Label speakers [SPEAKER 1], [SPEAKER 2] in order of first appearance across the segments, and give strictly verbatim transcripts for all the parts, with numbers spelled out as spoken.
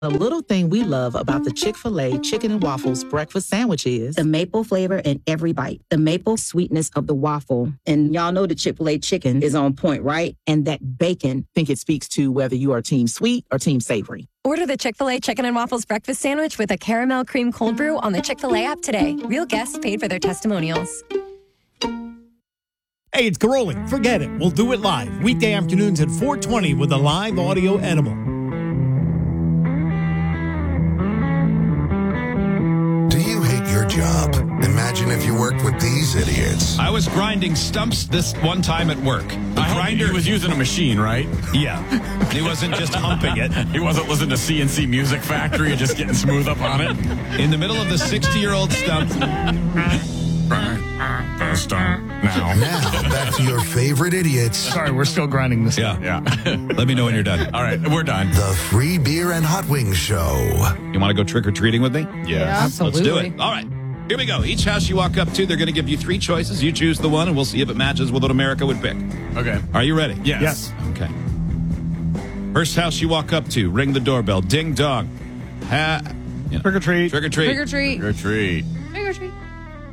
[SPEAKER 1] The little thing we love about the Chick-fil-A Chicken and Waffles breakfast sandwich is
[SPEAKER 2] the maple flavor in every bite, the maple sweetness of the waffle. And y'all know the Chick-fil-A chicken is on point, right? And that bacon.
[SPEAKER 1] I think it speaks to whether you are team sweet or team savory.
[SPEAKER 3] Order the Chick-fil-A Chicken and Waffles breakfast sandwich with a caramel cream cold brew on the Chick-fil-A app today. Real guests paid for their testimonials.
[SPEAKER 4] Hey, it's Caroli. Forget it. We'll do it live. Weekday afternoons at four twenty with a live audio animal.
[SPEAKER 5] Do you hate your job? Imagine if you worked with these idiots.
[SPEAKER 6] I was grinding stumps this one time at work. The
[SPEAKER 7] I
[SPEAKER 6] grinder
[SPEAKER 7] he was using a machine, right?
[SPEAKER 6] Yeah. He wasn't just humping it.
[SPEAKER 7] He wasn't listening to C N C Music Factory and just getting smooth up on it.
[SPEAKER 6] In the middle of the sixty-year-old stump.
[SPEAKER 7] Stump now.
[SPEAKER 5] Now, back to your favorite idiots.
[SPEAKER 8] Sorry, we're still grinding this.
[SPEAKER 6] Yeah.
[SPEAKER 7] Yeah.
[SPEAKER 6] Let me know when you're done.
[SPEAKER 7] All right, we're done.
[SPEAKER 5] The Free Beer and Hot Wings Show.
[SPEAKER 6] You want to go trick-or-treating with me?
[SPEAKER 7] Yeah.
[SPEAKER 6] Let's do it. All right. Here we go. Each house you walk up to, they're going to give you three choices. You choose the one, and we'll see if it matches with what America would pick.
[SPEAKER 7] Okay.
[SPEAKER 6] Are you ready?
[SPEAKER 7] Yes.
[SPEAKER 8] Yes.
[SPEAKER 6] Okay. First house you walk up to, ring the doorbell. Ding dong. Ha- you know,
[SPEAKER 8] Trick or treat.
[SPEAKER 6] Trick or treat.
[SPEAKER 9] Trick or treat.
[SPEAKER 7] Trick or treat.
[SPEAKER 9] Trick or treat.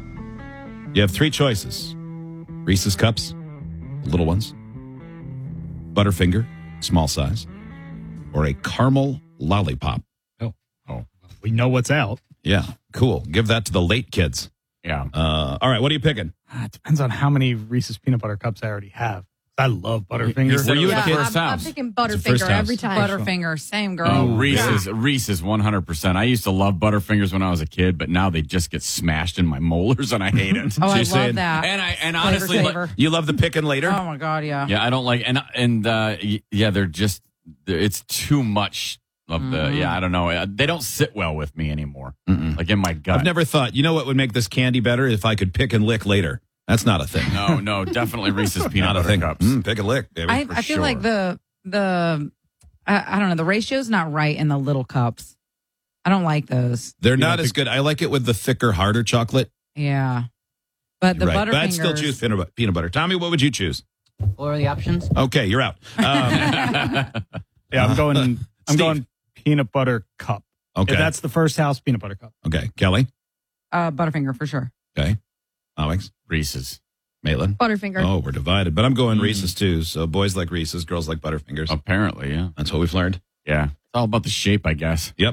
[SPEAKER 6] You have three choices. Reese's Cups, little ones. Butterfinger, small size. Or a caramel lollipop.
[SPEAKER 8] Oh, oh, we know what's out.
[SPEAKER 6] Yeah, cool. Give that to the late kids.
[SPEAKER 7] Yeah.
[SPEAKER 6] Uh, all right, what are you picking?
[SPEAKER 8] Ah, it depends on how many Reese's peanut butter cups I already have. I love Butterfinger.
[SPEAKER 7] You said it was
[SPEAKER 6] Yeah,
[SPEAKER 7] the first
[SPEAKER 9] I'm, I'm
[SPEAKER 7] house.
[SPEAKER 9] picking
[SPEAKER 6] It's the first
[SPEAKER 9] Butterfinger
[SPEAKER 6] house.
[SPEAKER 9] every time. Butterfinger, same girl.
[SPEAKER 7] Oh, Reese's, Reese's, one hundred percent. I used to love Butterfingers when I was a kid, but now they just get smashed in my molars, and I hate it.
[SPEAKER 9] Oh, I
[SPEAKER 6] you're
[SPEAKER 9] love
[SPEAKER 6] saying-
[SPEAKER 9] that.
[SPEAKER 7] And I and
[SPEAKER 9] Flavor
[SPEAKER 7] honestly, like,
[SPEAKER 9] saver.
[SPEAKER 6] You love the picking later?
[SPEAKER 9] Oh my god, yeah.
[SPEAKER 7] yeah, I don't like and and uh, y- yeah, they're just it's too much of the
[SPEAKER 9] Mm-hmm.
[SPEAKER 7] yeah. I don't know. Uh, They don't sit well with me anymore.
[SPEAKER 6] Mm-mm.
[SPEAKER 7] Like in my gut.
[SPEAKER 6] I've never thought, you know what would make this candy better? If I could pick and lick later. That's not a thing.
[SPEAKER 7] No, no, definitely Reese's peanut
[SPEAKER 6] Not a
[SPEAKER 7] butter
[SPEAKER 6] thing.
[SPEAKER 7] cups.
[SPEAKER 6] Mm, pick and lick, baby.
[SPEAKER 9] I,
[SPEAKER 7] for
[SPEAKER 9] I feel
[SPEAKER 7] sure.
[SPEAKER 9] like the the I, I don't know, the ratio's not right in the little cups. I don't like those.
[SPEAKER 6] They're
[SPEAKER 8] You
[SPEAKER 6] not
[SPEAKER 8] don't
[SPEAKER 6] as
[SPEAKER 8] think-
[SPEAKER 6] good. I like it with the thicker, harder chocolate.
[SPEAKER 9] Yeah. But the
[SPEAKER 6] Right. But
[SPEAKER 9] Butterfingers.
[SPEAKER 6] I'd still choose peanut butter. Peanut butter. Tommy, what would you choose?
[SPEAKER 2] What are the options?
[SPEAKER 6] Okay, you're out. Um,
[SPEAKER 8] Yeah, I'm going. I'm
[SPEAKER 6] Steve.
[SPEAKER 8] going peanut butter cup.
[SPEAKER 6] okay.
[SPEAKER 8] If that's the first house peanut butter cup.
[SPEAKER 6] Okay. Kelly?
[SPEAKER 9] uh, Butterfinger for sure.
[SPEAKER 6] Okay. Alex?
[SPEAKER 7] Reese's.
[SPEAKER 6] Maitland?
[SPEAKER 9] Butterfinger.
[SPEAKER 6] Oh, we're divided. But I'm going
[SPEAKER 7] Mm.
[SPEAKER 6] Reese's too. So boys like Reese's, girls like Butterfingers.
[SPEAKER 7] Apparently, yeah,
[SPEAKER 6] That's what we've learned.
[SPEAKER 7] yeah. It's all about the shape, I guess.
[SPEAKER 6] Yep.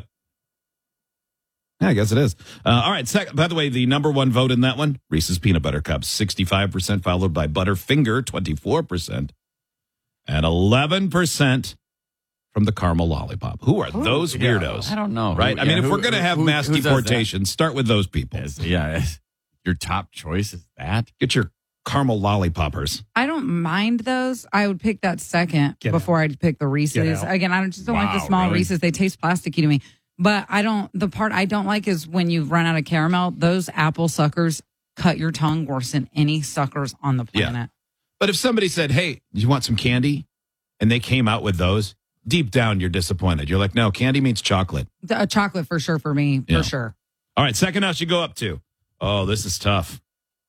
[SPEAKER 6] Yeah, I guess it is. Uh, all right. Sec- by the way, the number one vote in that one, Reese's Peanut Butter Cups, sixty-five percent, followed by Butterfinger, twenty-four percent, and eleven percent from the caramel lollipop. Who are those
[SPEAKER 7] Yeah,
[SPEAKER 6] weirdos?
[SPEAKER 7] I don't know.
[SPEAKER 6] Right?
[SPEAKER 7] Who-
[SPEAKER 6] I mean,
[SPEAKER 7] yeah,
[SPEAKER 6] if
[SPEAKER 7] who-
[SPEAKER 6] we're going to have
[SPEAKER 7] who-
[SPEAKER 6] mass
[SPEAKER 7] who does that?
[SPEAKER 6] deportation, start with those people.
[SPEAKER 7] Is- yeah, is- your top choice is that.
[SPEAKER 6] Get your caramel lollipoppers.
[SPEAKER 9] I don't mind those. I would pick that second
[SPEAKER 8] Get
[SPEAKER 9] before I'd pick the
[SPEAKER 8] Get
[SPEAKER 9] Reese's.
[SPEAKER 8] out.
[SPEAKER 9] Again, I don't- just don't like the
[SPEAKER 7] Wow,
[SPEAKER 9] small
[SPEAKER 7] really?
[SPEAKER 9] Reese's. They taste plasticky to me. But I don't, the part I don't like is when you run out of caramel, those apple suckers cut your tongue worse than any suckers on the
[SPEAKER 6] Yeah.
[SPEAKER 9] planet.
[SPEAKER 6] But if somebody said, hey, do you want some candy? And they came out with those, deep down, you're disappointed. You're like, no, candy means chocolate.
[SPEAKER 9] The- A chocolate for sure for me,
[SPEAKER 6] Yeah.
[SPEAKER 9] for sure.
[SPEAKER 6] All right, second house you go up to. Oh, this is tough.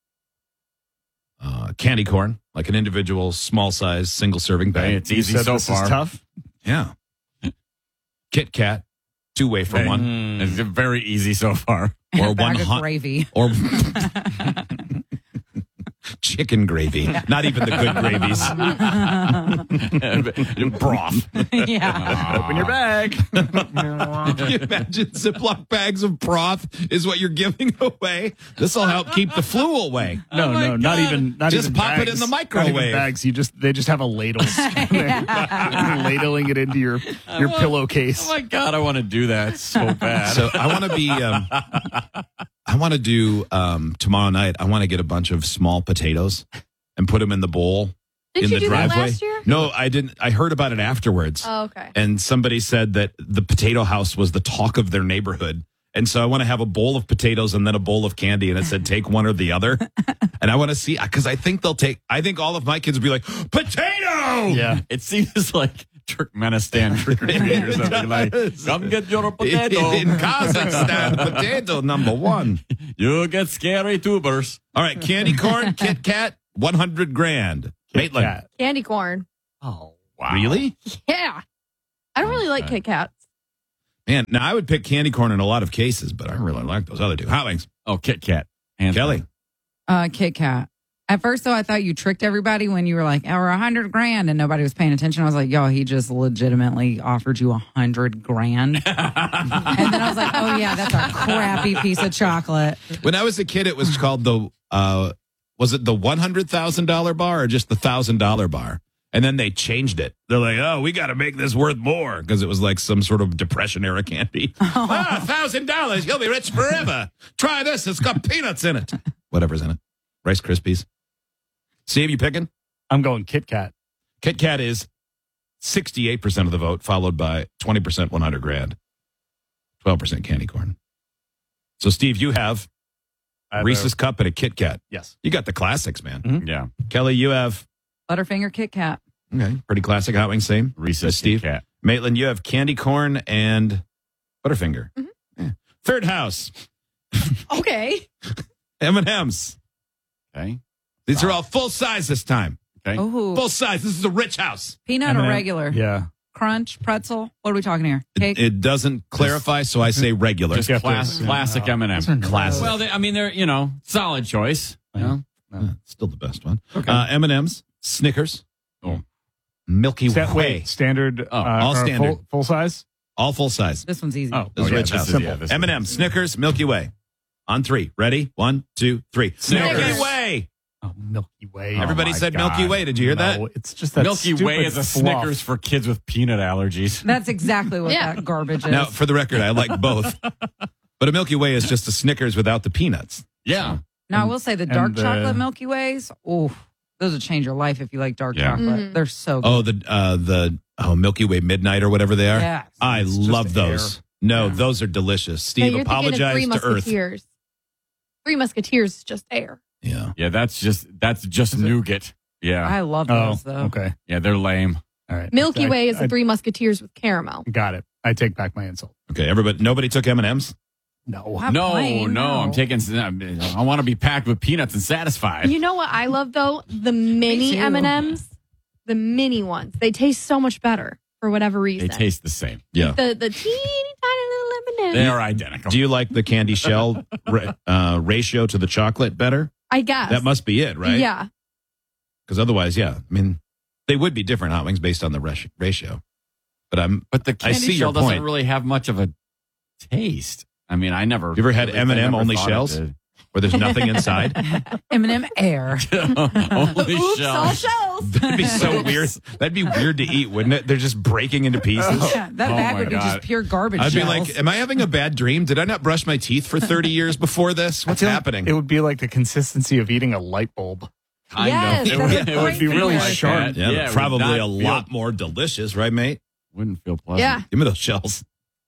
[SPEAKER 6] Uh, candy corn, like an individual small size single serving bag.
[SPEAKER 7] Hey, it's
[SPEAKER 8] You
[SPEAKER 7] easy
[SPEAKER 8] said
[SPEAKER 7] so
[SPEAKER 8] this
[SPEAKER 7] far.
[SPEAKER 8] is tough.
[SPEAKER 6] Yeah. Kit Kat, two way for
[SPEAKER 7] Hey,
[SPEAKER 6] one.
[SPEAKER 7] It's very easy so far.
[SPEAKER 9] And
[SPEAKER 6] Or
[SPEAKER 9] a bag
[SPEAKER 6] one
[SPEAKER 9] of
[SPEAKER 6] hot-
[SPEAKER 9] gravy.
[SPEAKER 6] Or chicken gravy. Not even the good gravies. Broth.
[SPEAKER 9] Yeah.
[SPEAKER 8] Open your bag.
[SPEAKER 6] Can you imagine Ziploc bags of broth is what you're giving away? This will help keep the flu away.
[SPEAKER 8] No,
[SPEAKER 7] my
[SPEAKER 8] no, not
[SPEAKER 7] God.
[SPEAKER 8] even. Not
[SPEAKER 6] Just
[SPEAKER 8] even
[SPEAKER 6] pop it
[SPEAKER 8] bags.
[SPEAKER 6] in the
[SPEAKER 8] Not even
[SPEAKER 6] microwave.
[SPEAKER 8] bags. You just they just have a ladle. Ladling it into your your pillowcase.
[SPEAKER 7] Oh my God, I want to do that so bad.
[SPEAKER 6] So I want to be. Um, I want to do um, tomorrow night. I want to get a bunch of small potatoes and put them in the bowl
[SPEAKER 9] Did
[SPEAKER 6] in
[SPEAKER 9] you
[SPEAKER 6] the
[SPEAKER 9] do
[SPEAKER 6] driveway.
[SPEAKER 9] that last year?
[SPEAKER 6] No, I didn't. I heard about it afterwards.
[SPEAKER 9] Oh, okay.
[SPEAKER 6] And somebody said that the potato house was the talk of their neighborhood. And so I want to have a bowl of potatoes and then a bowl of candy. And it said, take one or the other. And I want to see, because I think they'll take, I think all of my kids will be like, potato!
[SPEAKER 8] Yeah.
[SPEAKER 7] It seems like Turkmenistan trick or treat or something. Like, come get your potato.
[SPEAKER 6] In Kazakhstan, potato number one.
[SPEAKER 7] You get scary tubers.
[SPEAKER 6] All right, candy corn, Kit Kat, one hundred grand. Maitland.
[SPEAKER 8] Kat.
[SPEAKER 10] Candy corn.
[SPEAKER 7] Oh, wow.
[SPEAKER 6] Really?
[SPEAKER 10] Yeah. I don't really like
[SPEAKER 7] Okay.
[SPEAKER 10] Kit Kats.
[SPEAKER 6] Man, now I would pick candy corn in a lot of cases, but I really like those other two. Hot Wings.
[SPEAKER 7] Oh, Kit Kat. Hands
[SPEAKER 6] Kelly.
[SPEAKER 7] down.
[SPEAKER 9] Uh, Kit Kat. At first, though, I thought you tricked everybody when you were like, "Oh, we're a hundred grand," and nobody was paying attention. I was like, "Yo, he just legitimately offered you a hundred grand." And then I was like, "Oh yeah, that's a crappy piece of chocolate."
[SPEAKER 6] When I was a kid, it was called the, uh, was it the one hundred thousand dollars bar or just the one thousand dollars bar? And then they changed it. They're like, oh, we got to make this worth more because it was like some sort of Depression era candy. Oh, one thousand dollars. You'll be rich forever. Try this. It's got peanuts in it. Whatever's in it. Rice Krispies. Steve, you picking?
[SPEAKER 8] I'm going Kit Kat.
[SPEAKER 6] Kit Kat is sixty-eight percent of the vote, followed by twenty percent one hundred grand, twelve percent candy corn. So, Steve, you have
[SPEAKER 8] I have
[SPEAKER 6] Reese's
[SPEAKER 8] a-
[SPEAKER 6] Cup and a Kit Kat.
[SPEAKER 8] Yes.
[SPEAKER 6] You got the classics, man.
[SPEAKER 8] Mhm.
[SPEAKER 7] Yeah.
[SPEAKER 6] Kelly, you have,
[SPEAKER 9] Butterfinger Kit Kat.
[SPEAKER 6] okay, pretty classic Hot Wings, same.
[SPEAKER 7] Reese's
[SPEAKER 6] Steve.
[SPEAKER 7] Kit Kat.
[SPEAKER 6] Maitland, you have candy corn and Butterfinger.
[SPEAKER 10] Mhm.
[SPEAKER 6] Yeah. Third house,
[SPEAKER 10] Okay.
[SPEAKER 6] M and M's.
[SPEAKER 7] Okay.
[SPEAKER 6] These are all full size this time.
[SPEAKER 7] Okay.
[SPEAKER 9] Oh,
[SPEAKER 6] Full size. This is a rich house.
[SPEAKER 9] peanut or
[SPEAKER 8] M and M.
[SPEAKER 9] regular?
[SPEAKER 8] Yeah.
[SPEAKER 9] Crunch, pretzel. What are we talking here?
[SPEAKER 6] It,
[SPEAKER 9] Cake.
[SPEAKER 6] it doesn't clarify, so I say regular.
[SPEAKER 7] Just
[SPEAKER 8] You have to
[SPEAKER 7] class,
[SPEAKER 8] assume-
[SPEAKER 7] classic
[SPEAKER 8] oh,
[SPEAKER 7] M and M.
[SPEAKER 8] those are
[SPEAKER 6] Classic.
[SPEAKER 7] Well, they, I mean, they're, you know, solid choice. You know?
[SPEAKER 6] Uh, still the best one.
[SPEAKER 7] Okay.
[SPEAKER 6] Uh, M and M's, Snickers,
[SPEAKER 7] Oh.
[SPEAKER 6] Milky
[SPEAKER 8] Sta-
[SPEAKER 6] Way,
[SPEAKER 8] wait, standard.
[SPEAKER 7] Oh,
[SPEAKER 8] uh,
[SPEAKER 6] all
[SPEAKER 8] or
[SPEAKER 6] standard.
[SPEAKER 8] Full, full size.
[SPEAKER 6] all full size.
[SPEAKER 9] This one's easy.
[SPEAKER 8] Oh,
[SPEAKER 6] This is
[SPEAKER 8] okay,
[SPEAKER 6] rich
[SPEAKER 8] this
[SPEAKER 6] house.
[SPEAKER 8] is- yeah,
[SPEAKER 7] this
[SPEAKER 6] M and M, Snickers, Milky Way. On three. Ready? One, two, three.
[SPEAKER 7] Snickers.
[SPEAKER 6] Milky Way.
[SPEAKER 8] Oh, Milky Way.
[SPEAKER 6] Everybody
[SPEAKER 8] Oh, my
[SPEAKER 6] said
[SPEAKER 8] God.
[SPEAKER 6] Milky Way. Did you hear that?
[SPEAKER 8] No, it's just that
[SPEAKER 7] Milky
[SPEAKER 8] stupid
[SPEAKER 7] Way is a
[SPEAKER 8] fluff.
[SPEAKER 7] Snickers for kids with peanut allergies.
[SPEAKER 9] That's exactly what
[SPEAKER 10] Yeah.
[SPEAKER 9] that garbage is.
[SPEAKER 6] Now, for the record, I like both. But a Milky Way is just a Snickers without the peanuts.
[SPEAKER 7] Yeah.
[SPEAKER 9] Now, I will say the dark
[SPEAKER 8] and the-
[SPEAKER 9] chocolate Milky Ways, oh, those will change your life if you like dark
[SPEAKER 7] Yeah.
[SPEAKER 9] chocolate.
[SPEAKER 10] Mhm.
[SPEAKER 9] They're so good.
[SPEAKER 6] Oh, the uh, the oh Milky Way Midnight or whatever they are.
[SPEAKER 9] Yes.
[SPEAKER 6] I
[SPEAKER 8] It's just
[SPEAKER 6] love those.
[SPEAKER 8] air.
[SPEAKER 6] No,
[SPEAKER 9] Yeah.
[SPEAKER 6] those are delicious.
[SPEAKER 10] No,
[SPEAKER 6] Steve,
[SPEAKER 10] you're thinking of
[SPEAKER 6] apologize
[SPEAKER 10] Three
[SPEAKER 6] to Earth.
[SPEAKER 10] Musketeers. Three Musketeers is just air.
[SPEAKER 6] Yeah.
[SPEAKER 7] Yeah, that's just that's just
[SPEAKER 8] Is it?
[SPEAKER 7] nougat. Yeah.
[SPEAKER 9] I love
[SPEAKER 8] Oh,
[SPEAKER 9] those, though.
[SPEAKER 8] okay.
[SPEAKER 7] Yeah, they're lame.
[SPEAKER 8] All right.
[SPEAKER 10] Milky
[SPEAKER 8] I-
[SPEAKER 10] Way is
[SPEAKER 8] I,
[SPEAKER 10] the Three Musketeers with caramel.
[SPEAKER 8] Got it. I take back my insult.
[SPEAKER 6] Okay, everybody. Nobody took M and M's.
[SPEAKER 8] No.
[SPEAKER 9] Not
[SPEAKER 7] No,
[SPEAKER 9] plain,
[SPEAKER 7] no, I'm taking. I want to be packed with peanuts and satisfied.
[SPEAKER 10] You know what I love though? The
[SPEAKER 9] Me
[SPEAKER 10] mini
[SPEAKER 9] too.
[SPEAKER 10] M and M's, the mini ones. They taste so much better for whatever
[SPEAKER 7] They
[SPEAKER 10] reason.
[SPEAKER 7] taste the same.
[SPEAKER 6] Yeah.
[SPEAKER 10] the the teeny tiny little M and
[SPEAKER 7] They
[SPEAKER 10] M's.
[SPEAKER 7] are identical.
[SPEAKER 6] Do you like the candy shell ra- uh, ratio to the chocolate better?
[SPEAKER 10] I guess
[SPEAKER 6] That must be it, right?
[SPEAKER 10] Yeah.
[SPEAKER 6] Because otherwise, yeah. I mean, they would be different Hot Wings based on the res- ratio. But I'm.
[SPEAKER 7] But the
[SPEAKER 6] I
[SPEAKER 7] candy
[SPEAKER 6] see
[SPEAKER 7] shell
[SPEAKER 6] your
[SPEAKER 7] doesn't
[SPEAKER 6] point.
[SPEAKER 7] really have much of a taste. I mean, I never.
[SPEAKER 6] You ever had
[SPEAKER 7] really-
[SPEAKER 6] M and
[SPEAKER 7] I
[SPEAKER 6] M
[SPEAKER 7] never
[SPEAKER 6] only
[SPEAKER 7] thought it
[SPEAKER 6] shells?
[SPEAKER 7] did.
[SPEAKER 6] Where there's nothing inside.
[SPEAKER 9] M and M Air.
[SPEAKER 7] Only
[SPEAKER 10] Oops, all
[SPEAKER 7] shells.
[SPEAKER 10] shells.
[SPEAKER 6] That'd be so weird. That'd be weird to eat, wouldn't it? They're just breaking into pieces.
[SPEAKER 9] Yeah, that
[SPEAKER 7] Oh
[SPEAKER 9] bag
[SPEAKER 7] my
[SPEAKER 9] would be
[SPEAKER 7] God.
[SPEAKER 9] just pure garbage.
[SPEAKER 6] I'd be
[SPEAKER 9] shells.
[SPEAKER 6] like, am I having a bad dream? Did I not brush my teeth for thirty years before this? What's
[SPEAKER 8] I feel like
[SPEAKER 6] happening?
[SPEAKER 8] It would be like the consistency of eating a light bulb.
[SPEAKER 7] Kind
[SPEAKER 10] Yes,
[SPEAKER 7] of. It
[SPEAKER 10] that's
[SPEAKER 7] would,
[SPEAKER 10] a
[SPEAKER 7] it would
[SPEAKER 10] great
[SPEAKER 7] be really
[SPEAKER 10] feeling.
[SPEAKER 7] sharp.
[SPEAKER 6] yeah,
[SPEAKER 7] it
[SPEAKER 6] but
[SPEAKER 7] would
[SPEAKER 6] probably
[SPEAKER 7] not
[SPEAKER 6] a
[SPEAKER 7] feel-
[SPEAKER 6] lot more delicious, right, mate?
[SPEAKER 7] Wouldn't feel pleasant.
[SPEAKER 10] Yeah.
[SPEAKER 6] Give me those shells.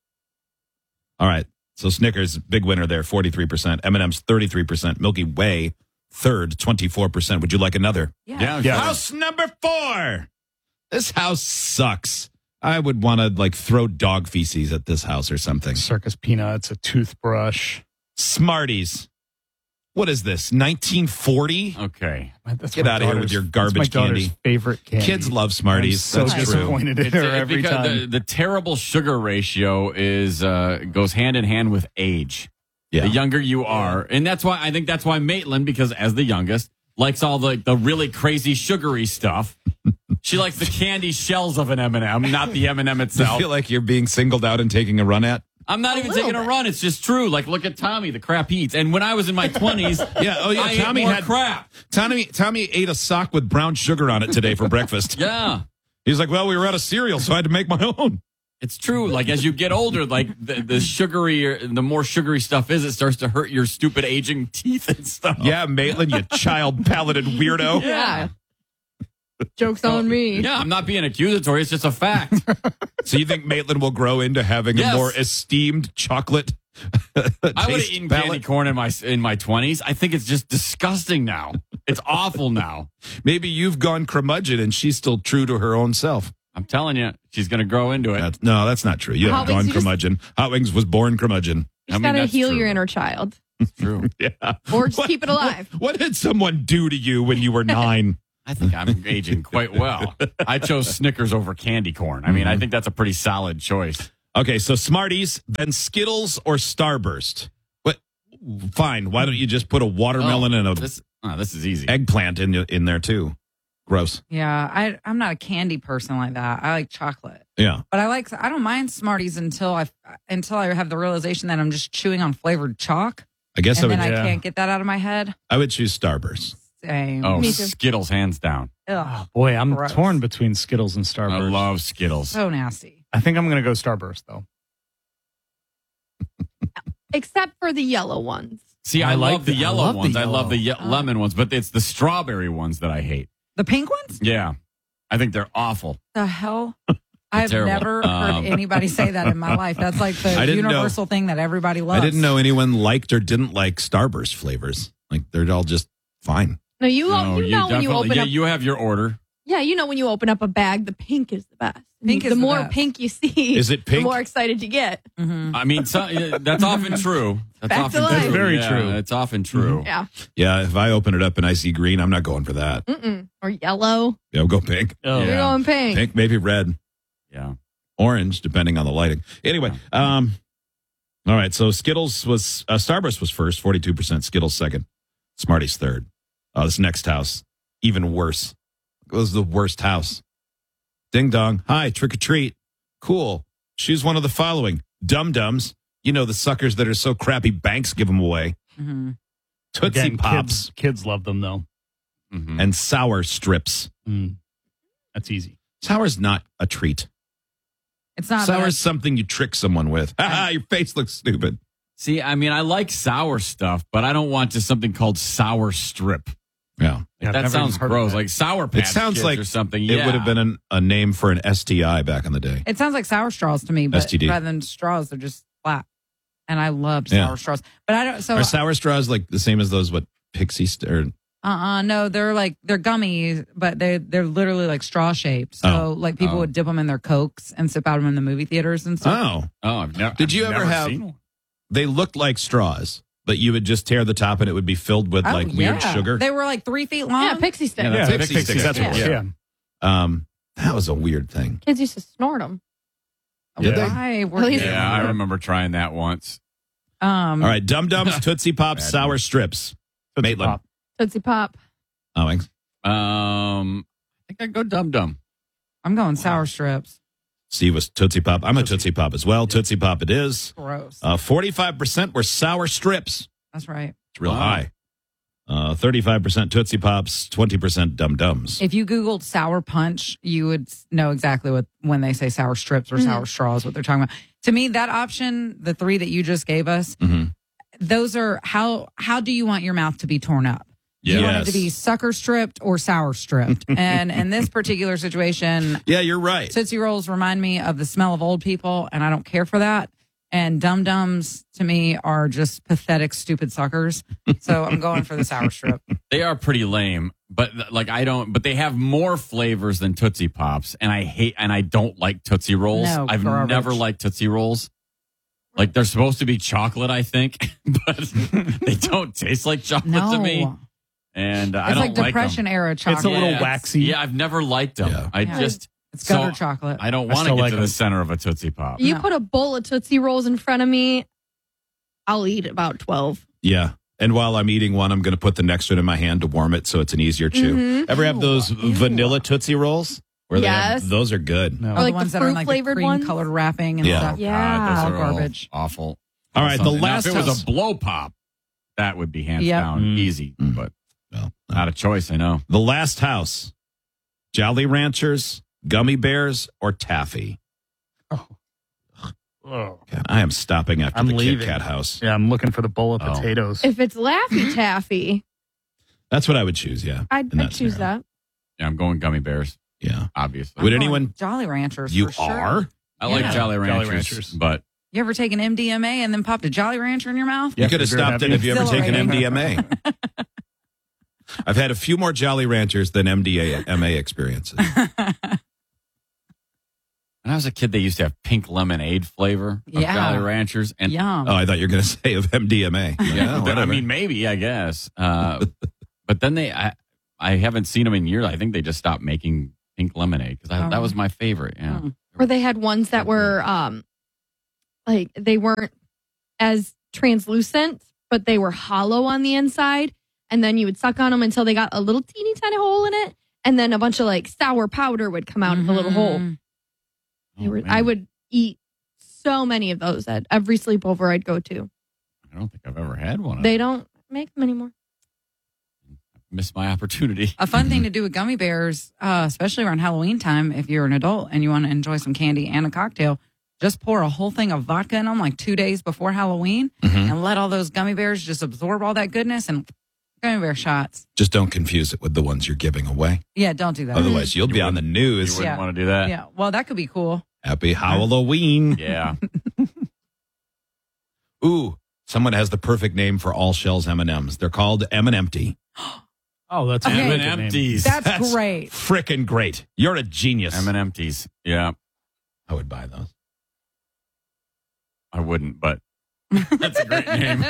[SPEAKER 6] All right. So Snickers, big winner there, forty-three percent. M and M's, thirty-three percent. Milky Way, third, twenty-four percent. Would you like another?
[SPEAKER 9] yeah.
[SPEAKER 7] Yeah.
[SPEAKER 8] Yeah.
[SPEAKER 6] House number four. This house sucks. I would want to like throw dog feces at this house or something.
[SPEAKER 8] Circus peanuts, a toothbrush.
[SPEAKER 6] Smarties. What is this? nineteen forty?
[SPEAKER 7] Okay.
[SPEAKER 8] That's
[SPEAKER 6] Get
[SPEAKER 8] my
[SPEAKER 6] outta here with
[SPEAKER 8] daughter's-
[SPEAKER 6] your
[SPEAKER 8] that's
[SPEAKER 6] garbage
[SPEAKER 8] my daughter's
[SPEAKER 6] candy.
[SPEAKER 8] favorite candy.
[SPEAKER 6] Kids love Smarties.
[SPEAKER 8] I'm so
[SPEAKER 6] That's true.
[SPEAKER 8] disappointed in
[SPEAKER 7] It's,
[SPEAKER 8] her
[SPEAKER 7] uh,
[SPEAKER 8] every
[SPEAKER 7] because
[SPEAKER 8] time.
[SPEAKER 7] the, the terrible sugar ratio is uh, goes hand in hand with age.
[SPEAKER 6] Yeah.
[SPEAKER 7] The younger you are, and that's why I think that's why Maitland, because as the youngest, likes all the the really crazy sugary stuff. She likes the candy shells of an M and M, not the M and M
[SPEAKER 6] I
[SPEAKER 7] itself.
[SPEAKER 6] feel like you're being singled out and taking a run at.
[SPEAKER 7] I'm not
[SPEAKER 10] A
[SPEAKER 7] even
[SPEAKER 10] little
[SPEAKER 7] taking a
[SPEAKER 10] bit.
[SPEAKER 7] run. It's just true. Like, look at Tommy, the crap he eats. And when I was in my twenties,
[SPEAKER 6] Yeah, oh yeah,
[SPEAKER 7] I
[SPEAKER 6] Tommy
[SPEAKER 7] ate more
[SPEAKER 6] had
[SPEAKER 7] crap.
[SPEAKER 6] Tommy Tommy ate a sock with brown sugar on it today for breakfast.
[SPEAKER 7] Yeah.
[SPEAKER 6] He's like, well, we were out of cereal, so I had to make my own.
[SPEAKER 7] It's true. Like as you get older, like the, the sugary, the more sugary stuff is, it starts to hurt your stupid aging teeth and stuff.
[SPEAKER 6] Yeah, Maitland, you child-palated weirdo.
[SPEAKER 10] Yeah. Joke's on me.
[SPEAKER 7] Yeah, I'm not being accusatory. It's just a fact.
[SPEAKER 6] So you think Maitland will grow into having
[SPEAKER 7] Yes.
[SPEAKER 6] a more esteemed chocolate?
[SPEAKER 7] I would have
[SPEAKER 6] taste
[SPEAKER 7] eaten
[SPEAKER 6] palate?
[SPEAKER 7] candy corn in my in my twenties. I think it's just disgusting now. It's awful now.
[SPEAKER 6] Maybe you've gone curmudgeon and she's still true to her own self.
[SPEAKER 7] I'm telling you, she's going to grow into it.
[SPEAKER 6] That's, no, that's not true. You
[SPEAKER 10] Hot
[SPEAKER 6] haven't
[SPEAKER 10] Wings,
[SPEAKER 6] gone
[SPEAKER 10] you just-
[SPEAKER 6] curmudgeon. Hot Wings was born curmudgeon.
[SPEAKER 10] You
[SPEAKER 7] I
[SPEAKER 10] just
[SPEAKER 7] mean,
[SPEAKER 10] gotta
[SPEAKER 7] that's
[SPEAKER 10] heal
[SPEAKER 7] true.
[SPEAKER 10] your inner child.
[SPEAKER 7] It's true.
[SPEAKER 6] Yeah.
[SPEAKER 10] Or just
[SPEAKER 6] What-
[SPEAKER 10] keep it alive.
[SPEAKER 6] What, what did someone do to you when you were nine?
[SPEAKER 7] I think I'm aging quite well. I chose Snickers over candy corn. I mean, I think that's a pretty solid choice.
[SPEAKER 6] Okay, so Smarties, then Skittles or Starburst. What? Fine. Why don't you just put a watermelon
[SPEAKER 7] Oh,
[SPEAKER 6] and a
[SPEAKER 7] this, oh, this is easy.
[SPEAKER 6] eggplant in in there too? Gross.
[SPEAKER 9] Yeah, I, I'm not a candy person like that. I like chocolate.
[SPEAKER 6] Yeah.
[SPEAKER 9] But I like I don't mind Smarties until I until I have the realization that I'm just chewing on flavored chalk.
[SPEAKER 6] I guess I
[SPEAKER 9] and
[SPEAKER 6] would.
[SPEAKER 9] then I
[SPEAKER 8] yeah.
[SPEAKER 9] can't get that out of my head.
[SPEAKER 6] I would choose Starburst.
[SPEAKER 9] Same.
[SPEAKER 7] Oh,
[SPEAKER 10] Me too.
[SPEAKER 7] Skittles, hands down.
[SPEAKER 9] Ugh,
[SPEAKER 8] Oh, boy, I'm
[SPEAKER 9] Gross.
[SPEAKER 8] torn between Skittles and
[SPEAKER 7] I
[SPEAKER 8] Starburst.
[SPEAKER 7] love Skittles.
[SPEAKER 9] so nasty.
[SPEAKER 8] I think I'm going to go Starburst, though.
[SPEAKER 10] Except for the yellow ones.
[SPEAKER 7] See, I,
[SPEAKER 8] I like
[SPEAKER 7] love the
[SPEAKER 8] the- I
[SPEAKER 7] yellow
[SPEAKER 8] love the
[SPEAKER 7] ones. I love the ye-
[SPEAKER 10] Oh.
[SPEAKER 7] lemon ones, but it's the strawberry ones that I hate.
[SPEAKER 9] The pink ones?
[SPEAKER 7] Yeah. I think they're awful.
[SPEAKER 9] The hell? I've
[SPEAKER 7] Terrible.
[SPEAKER 9] never heard
[SPEAKER 7] Um,
[SPEAKER 9] anybody say that in my life. That's like
[SPEAKER 6] I
[SPEAKER 9] the
[SPEAKER 6] didn't know-
[SPEAKER 9] universal thing that everybody loves.
[SPEAKER 6] I didn't know anyone liked or didn't like Starburst flavors. Like they're all just fine.
[SPEAKER 10] No, you
[SPEAKER 7] No,
[SPEAKER 10] you know when you
[SPEAKER 7] definitely-
[SPEAKER 10] open
[SPEAKER 7] yeah,
[SPEAKER 10] up.
[SPEAKER 7] you have your order.
[SPEAKER 10] Yeah, you know when you open up a bag, the pink is the best.
[SPEAKER 9] Pink
[SPEAKER 10] the
[SPEAKER 9] is the
[SPEAKER 10] more
[SPEAKER 9] best.
[SPEAKER 10] pink you see,
[SPEAKER 6] Is it pink?
[SPEAKER 10] the more excited you get.
[SPEAKER 9] Mhm.
[SPEAKER 7] I mean, so, yeah, that's often true. That's
[SPEAKER 10] Back to
[SPEAKER 7] often
[SPEAKER 10] life.
[SPEAKER 7] true.
[SPEAKER 8] That's very
[SPEAKER 7] Yeah,
[SPEAKER 8] true.
[SPEAKER 7] It's often true.
[SPEAKER 10] Yeah.
[SPEAKER 6] Yeah, if I open it up and I see green, I'm not going for that.
[SPEAKER 10] Mm-mm. Or yellow.
[SPEAKER 6] Yeah, I'll go pink.
[SPEAKER 8] Oh,
[SPEAKER 10] You're
[SPEAKER 7] Yeah.
[SPEAKER 10] going pink.
[SPEAKER 6] Pink, maybe red,
[SPEAKER 7] Yeah.
[SPEAKER 6] orange, depending on the lighting. Anyway, um, all right. So Skittles was uh, Starburst was first, forty-two percent. Skittles second. Smarties third. Oh, this next house, even worse. It was the worst house. Ding dong. Hi, trick or treat. Cool. Choose one of the following: Dum Dums. You know the suckers that are so crappy banks give them away.
[SPEAKER 9] Mhm.
[SPEAKER 6] Tootsie
[SPEAKER 8] Again,
[SPEAKER 6] Pops
[SPEAKER 8] Kids, kids love them, though.
[SPEAKER 7] Mhm.
[SPEAKER 6] and Sour Strips.
[SPEAKER 8] Mm. That's easy.
[SPEAKER 6] Sour's not a treat.
[SPEAKER 9] It's not.
[SPEAKER 6] Sour
[SPEAKER 9] bad.
[SPEAKER 6] is something you trick someone with. Ha ha, your face looks stupid.
[SPEAKER 7] See, I mean, I like sour stuff, but I don't want just something called sour strip.
[SPEAKER 6] Yeah.
[SPEAKER 8] Yeah, I've
[SPEAKER 7] that
[SPEAKER 8] never
[SPEAKER 7] sounds
[SPEAKER 8] even heard of
[SPEAKER 7] gross.
[SPEAKER 8] that.
[SPEAKER 7] Like Sour Patch
[SPEAKER 6] It sounds
[SPEAKER 7] Kids
[SPEAKER 6] like
[SPEAKER 7] or something.
[SPEAKER 6] it
[SPEAKER 7] Yeah.
[SPEAKER 6] would have been an, a name for an S T I back in the day.
[SPEAKER 9] It sounds like sour straws to me, but
[SPEAKER 6] S T D.
[SPEAKER 9] rather than straws, they're just flat. And I love
[SPEAKER 6] Yeah.
[SPEAKER 9] sour straws, but I don't. So
[SPEAKER 6] Are sour straws like the same as those, what, Pixie st- or
[SPEAKER 9] Uh uh no, they're like they're gummies, but they they're literally like straw shaped. So
[SPEAKER 6] Oh.
[SPEAKER 9] like people
[SPEAKER 7] Oh.
[SPEAKER 9] would dip them in their Cokes and sip out of them in the movie theaters and stuff.
[SPEAKER 6] Oh.
[SPEAKER 7] Oh, I've never.
[SPEAKER 6] Did you
[SPEAKER 7] I've
[SPEAKER 6] ever
[SPEAKER 7] never
[SPEAKER 6] have-
[SPEAKER 7] seen one.
[SPEAKER 6] They looked like straws, but you would just tear the top and it would be filled with
[SPEAKER 9] Oh,
[SPEAKER 6] like weird
[SPEAKER 9] yeah.
[SPEAKER 6] sugar.
[SPEAKER 9] They were like three feet long.
[SPEAKER 10] Yeah, pixie stick.
[SPEAKER 7] Yeah,
[SPEAKER 8] Yeah,
[SPEAKER 7] that's
[SPEAKER 6] Pixie
[SPEAKER 8] Pixie
[SPEAKER 6] sticks,
[SPEAKER 8] sticks.
[SPEAKER 6] that's what it
[SPEAKER 8] Yeah.
[SPEAKER 6] was. Um, that was a weird thing.
[SPEAKER 10] Kids used to snort them.
[SPEAKER 6] Did they?
[SPEAKER 9] Why were-
[SPEAKER 10] At least-
[SPEAKER 7] Yeah, I remember trying that once.
[SPEAKER 9] Um,
[SPEAKER 6] All right, Dum Dums, Tootsie Pops,
[SPEAKER 7] Bad
[SPEAKER 6] Sour
[SPEAKER 7] news.
[SPEAKER 6] Strips.
[SPEAKER 8] Tootsie
[SPEAKER 6] Maitland.
[SPEAKER 8] Pop.
[SPEAKER 10] Tootsie Pop.
[SPEAKER 6] Oh, thanks.
[SPEAKER 7] Um, I think I'd go Dum Dum.
[SPEAKER 9] I'm going sour strips.
[SPEAKER 6] Steve was Tootsie Pop. I'm a Tootsie Pop as well. Tootsie Pop it is.
[SPEAKER 9] Gross.
[SPEAKER 6] Uh, forty-five percent were Sour Strips.
[SPEAKER 9] That's right.
[SPEAKER 6] It's real
[SPEAKER 7] Wow.
[SPEAKER 6] high. Uh, thirty-five percent Tootsie Pops, twenty percent Dum Dums.
[SPEAKER 9] If you Googled sour punch, you would know exactly what when they say sour strips or
[SPEAKER 10] Mhm.
[SPEAKER 9] sour straws, what they're talking about. To me, that option, the three that you just gave us,
[SPEAKER 6] Mhm.
[SPEAKER 9] those are how how do you want your mouth to be torn up? Do you want it to be sucker stripped or sour stripped? And in this particular situation,
[SPEAKER 6] Yeah, you're right.
[SPEAKER 9] Tootsie Rolls remind me of the smell of old people, and I don't care for that. And Dum Dums to me are just pathetic, stupid suckers. So I'm going for the sour strip.
[SPEAKER 7] They are pretty lame, but like I don't. But they have more flavors than Tootsie Pops, and I hate and I don't like Tootsie Rolls.
[SPEAKER 9] No,
[SPEAKER 7] I've
[SPEAKER 9] garbage.
[SPEAKER 7] never liked Tootsie Rolls. Like they're supposed to be chocolate, I think, but they don't taste like chocolate
[SPEAKER 9] No.
[SPEAKER 7] to me. And uh, I
[SPEAKER 9] It's
[SPEAKER 7] don't
[SPEAKER 9] like
[SPEAKER 7] like
[SPEAKER 9] Depression
[SPEAKER 7] them.
[SPEAKER 9] era chocolate.
[SPEAKER 8] It's a little
[SPEAKER 7] Yeah, it's-
[SPEAKER 8] waxy.
[SPEAKER 7] Yeah, I've never liked them.
[SPEAKER 6] Yeah.
[SPEAKER 7] I
[SPEAKER 9] Yeah.
[SPEAKER 7] just
[SPEAKER 9] It's gutter
[SPEAKER 7] so
[SPEAKER 9] chocolate.
[SPEAKER 7] I don't
[SPEAKER 8] I
[SPEAKER 7] want to
[SPEAKER 8] still
[SPEAKER 7] get
[SPEAKER 8] like
[SPEAKER 7] to the
[SPEAKER 8] them.
[SPEAKER 7] center of a Tootsie Pop.
[SPEAKER 10] You
[SPEAKER 9] No.
[SPEAKER 10] put a bowl of Tootsie Rolls in front of me, I'll eat about twelve.
[SPEAKER 6] Yeah. And while I'm eating one, I'm going to put the next one in my hand to warm it so it's an easier chew.
[SPEAKER 10] Mhm.
[SPEAKER 6] Ever have those vanilla Tootsie Rolls? Where they
[SPEAKER 10] Yes.
[SPEAKER 6] have, those are good.
[SPEAKER 8] No.
[SPEAKER 9] Or
[SPEAKER 10] Or
[SPEAKER 9] the
[SPEAKER 10] like
[SPEAKER 9] ones
[SPEAKER 10] the
[SPEAKER 9] that are in like the
[SPEAKER 10] fruit-flavored
[SPEAKER 9] cream
[SPEAKER 10] ones?
[SPEAKER 9] colored wrapping and
[SPEAKER 6] Yeah.
[SPEAKER 9] stuff.
[SPEAKER 7] God,
[SPEAKER 10] Yeah.
[SPEAKER 7] those
[SPEAKER 9] All
[SPEAKER 7] are all
[SPEAKER 9] garbage.
[SPEAKER 7] awful.
[SPEAKER 6] All right, the
[SPEAKER 7] Something. Now,
[SPEAKER 6] last
[SPEAKER 7] if it was
[SPEAKER 6] house-
[SPEAKER 7] a blow pop, that would be hands
[SPEAKER 9] Yep.
[SPEAKER 7] down
[SPEAKER 8] Mm.
[SPEAKER 7] easy,
[SPEAKER 6] Mm.
[SPEAKER 7] but
[SPEAKER 6] Well,
[SPEAKER 7] not a choice. I know.
[SPEAKER 6] the last house, Jolly Ranchers, Gummy Bears, or Taffy?
[SPEAKER 8] Oh.
[SPEAKER 6] God, I am stopping after
[SPEAKER 8] I'm
[SPEAKER 6] the
[SPEAKER 8] leaving.
[SPEAKER 6] Kit Kat house.
[SPEAKER 8] Yeah, I'm looking for the bowl of
[SPEAKER 7] Oh.
[SPEAKER 8] potatoes.
[SPEAKER 10] If it's Laffy Taffy,
[SPEAKER 6] That's what I would choose, yeah.
[SPEAKER 10] I'd,
[SPEAKER 6] in
[SPEAKER 10] I'd
[SPEAKER 6] that
[SPEAKER 10] choose
[SPEAKER 6] scenario.
[SPEAKER 10] that.
[SPEAKER 7] Yeah, I'm going gummy bears.
[SPEAKER 6] Yeah.
[SPEAKER 7] Obviously,
[SPEAKER 6] Would
[SPEAKER 9] I'm going
[SPEAKER 6] anyone-
[SPEAKER 9] Jolly Ranchers?
[SPEAKER 6] You
[SPEAKER 9] for sure.
[SPEAKER 6] are?
[SPEAKER 7] I like
[SPEAKER 9] Yeah.
[SPEAKER 7] Jolly
[SPEAKER 8] Jolly
[SPEAKER 7] Ranchers,
[SPEAKER 8] Ranchers.
[SPEAKER 7] but
[SPEAKER 9] You ever taken M D M A and then popped a Jolly Rancher in your mouth?
[SPEAKER 6] You
[SPEAKER 8] Yeah,
[SPEAKER 6] could have
[SPEAKER 8] for sure,
[SPEAKER 6] stopped
[SPEAKER 8] have
[SPEAKER 6] it if you ever taken M
[SPEAKER 9] Exhilarating.
[SPEAKER 6] D M A. I've had a few more Jolly Ranchers than M D M A experiences.
[SPEAKER 7] when I was a kid, they used to have pink lemonade flavor of
[SPEAKER 9] Yeah.
[SPEAKER 7] Jolly Ranchers, and
[SPEAKER 9] Yum.
[SPEAKER 6] Oh, I thought you were going to say of M D M A. Yeah,
[SPEAKER 7] I
[SPEAKER 6] whatever.
[SPEAKER 7] mean, maybe I guess. Uh, but then they, I, I haven't seen them in years. I think they just stopped making pink lemonade because
[SPEAKER 9] Oh.
[SPEAKER 7] that was my favorite. Yeah,
[SPEAKER 9] Mm.
[SPEAKER 10] Or they had ones that were um, like they weren't as translucent, but they were hollow on the inside. And then you would suck on them until they got a little teeny tiny hole in it. And then a bunch of like sour powder would come out mm-hmm. of the little hole. They were,
[SPEAKER 7] Oh,
[SPEAKER 10] I would eat so many of those at every sleepover I'd go to.
[SPEAKER 7] I don't think I've ever had one.
[SPEAKER 10] They don't make them anymore.
[SPEAKER 7] Missed my opportunity.
[SPEAKER 9] A fun thing to do with gummy bears, uh, especially around Halloween time, if you're an adult and you want to enjoy some candy and a cocktail, just pour a whole thing of vodka in them like two days before Halloween
[SPEAKER 6] Mm-hmm.
[SPEAKER 9] and let all those gummy bears just absorb all that goodness and gummy bear shots.
[SPEAKER 6] Just don't confuse it with the ones you're giving away.
[SPEAKER 9] Yeah, don't do that.
[SPEAKER 6] Otherwise, you'll
[SPEAKER 7] You
[SPEAKER 6] be on the news.
[SPEAKER 7] You wouldn't
[SPEAKER 9] Yeah.
[SPEAKER 7] want to do that.
[SPEAKER 9] Yeah, well, that could be cool.
[SPEAKER 6] Happy Halloween.
[SPEAKER 7] Yeah.
[SPEAKER 6] Ooh, someone has the perfect name for all shells M and M's. They're called M and Empty.
[SPEAKER 8] Oh, that's a
[SPEAKER 9] Okay.
[SPEAKER 8] really
[SPEAKER 7] M
[SPEAKER 8] good
[SPEAKER 7] and
[SPEAKER 8] name.
[SPEAKER 7] Empties.
[SPEAKER 9] That's, great.
[SPEAKER 6] Frickin' great. You're a genius.
[SPEAKER 7] M and Empties. Yeah.
[SPEAKER 6] I would buy those.
[SPEAKER 7] I wouldn't, but that's a great name.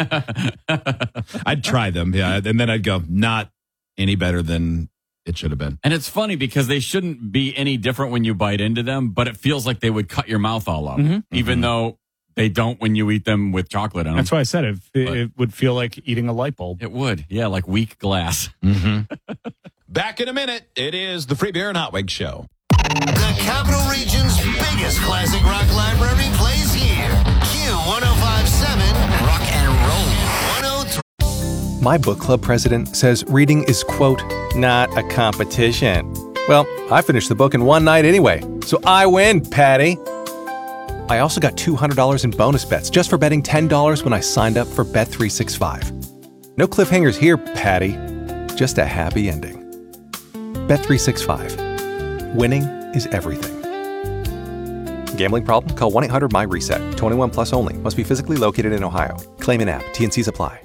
[SPEAKER 6] I'd try them, yeah. And then I'd go, not any better than it should have been.
[SPEAKER 7] And it's funny because they shouldn't be any different when you bite into them, but it feels like they would cut your mouth all up,
[SPEAKER 8] Mhm.
[SPEAKER 7] even
[SPEAKER 6] Mhm.
[SPEAKER 7] though they don't when you eat them with chocolate on them.
[SPEAKER 8] That's why I said it, it,
[SPEAKER 7] But-
[SPEAKER 8] it would feel like eating a light bulb.
[SPEAKER 7] It would. Yeah, like weak glass.
[SPEAKER 6] Mm-hmm. Back in a minute. It is the Free Beer and Hot Wings Show.
[SPEAKER 5] The Capital Region's biggest classic rock library plays here. Q one oh five point seven Rock and Roll one oh three.
[SPEAKER 11] My book club president says reading is, quote, not a competition. Well, I finished the book in one night anyway, so I win, Patty. I also got two hundred dollars in bonus bets just for betting ten dollars when I signed up for Bet three sixty-five. No cliffhangers here, Patty. Just a happy ending. Bet three sixty-five. Winning is everything. Gambling problem? Call one eight hundred M Y reset. twenty-one plus only. Must be physically located in Ohio. Claim in app. T N Cs apply.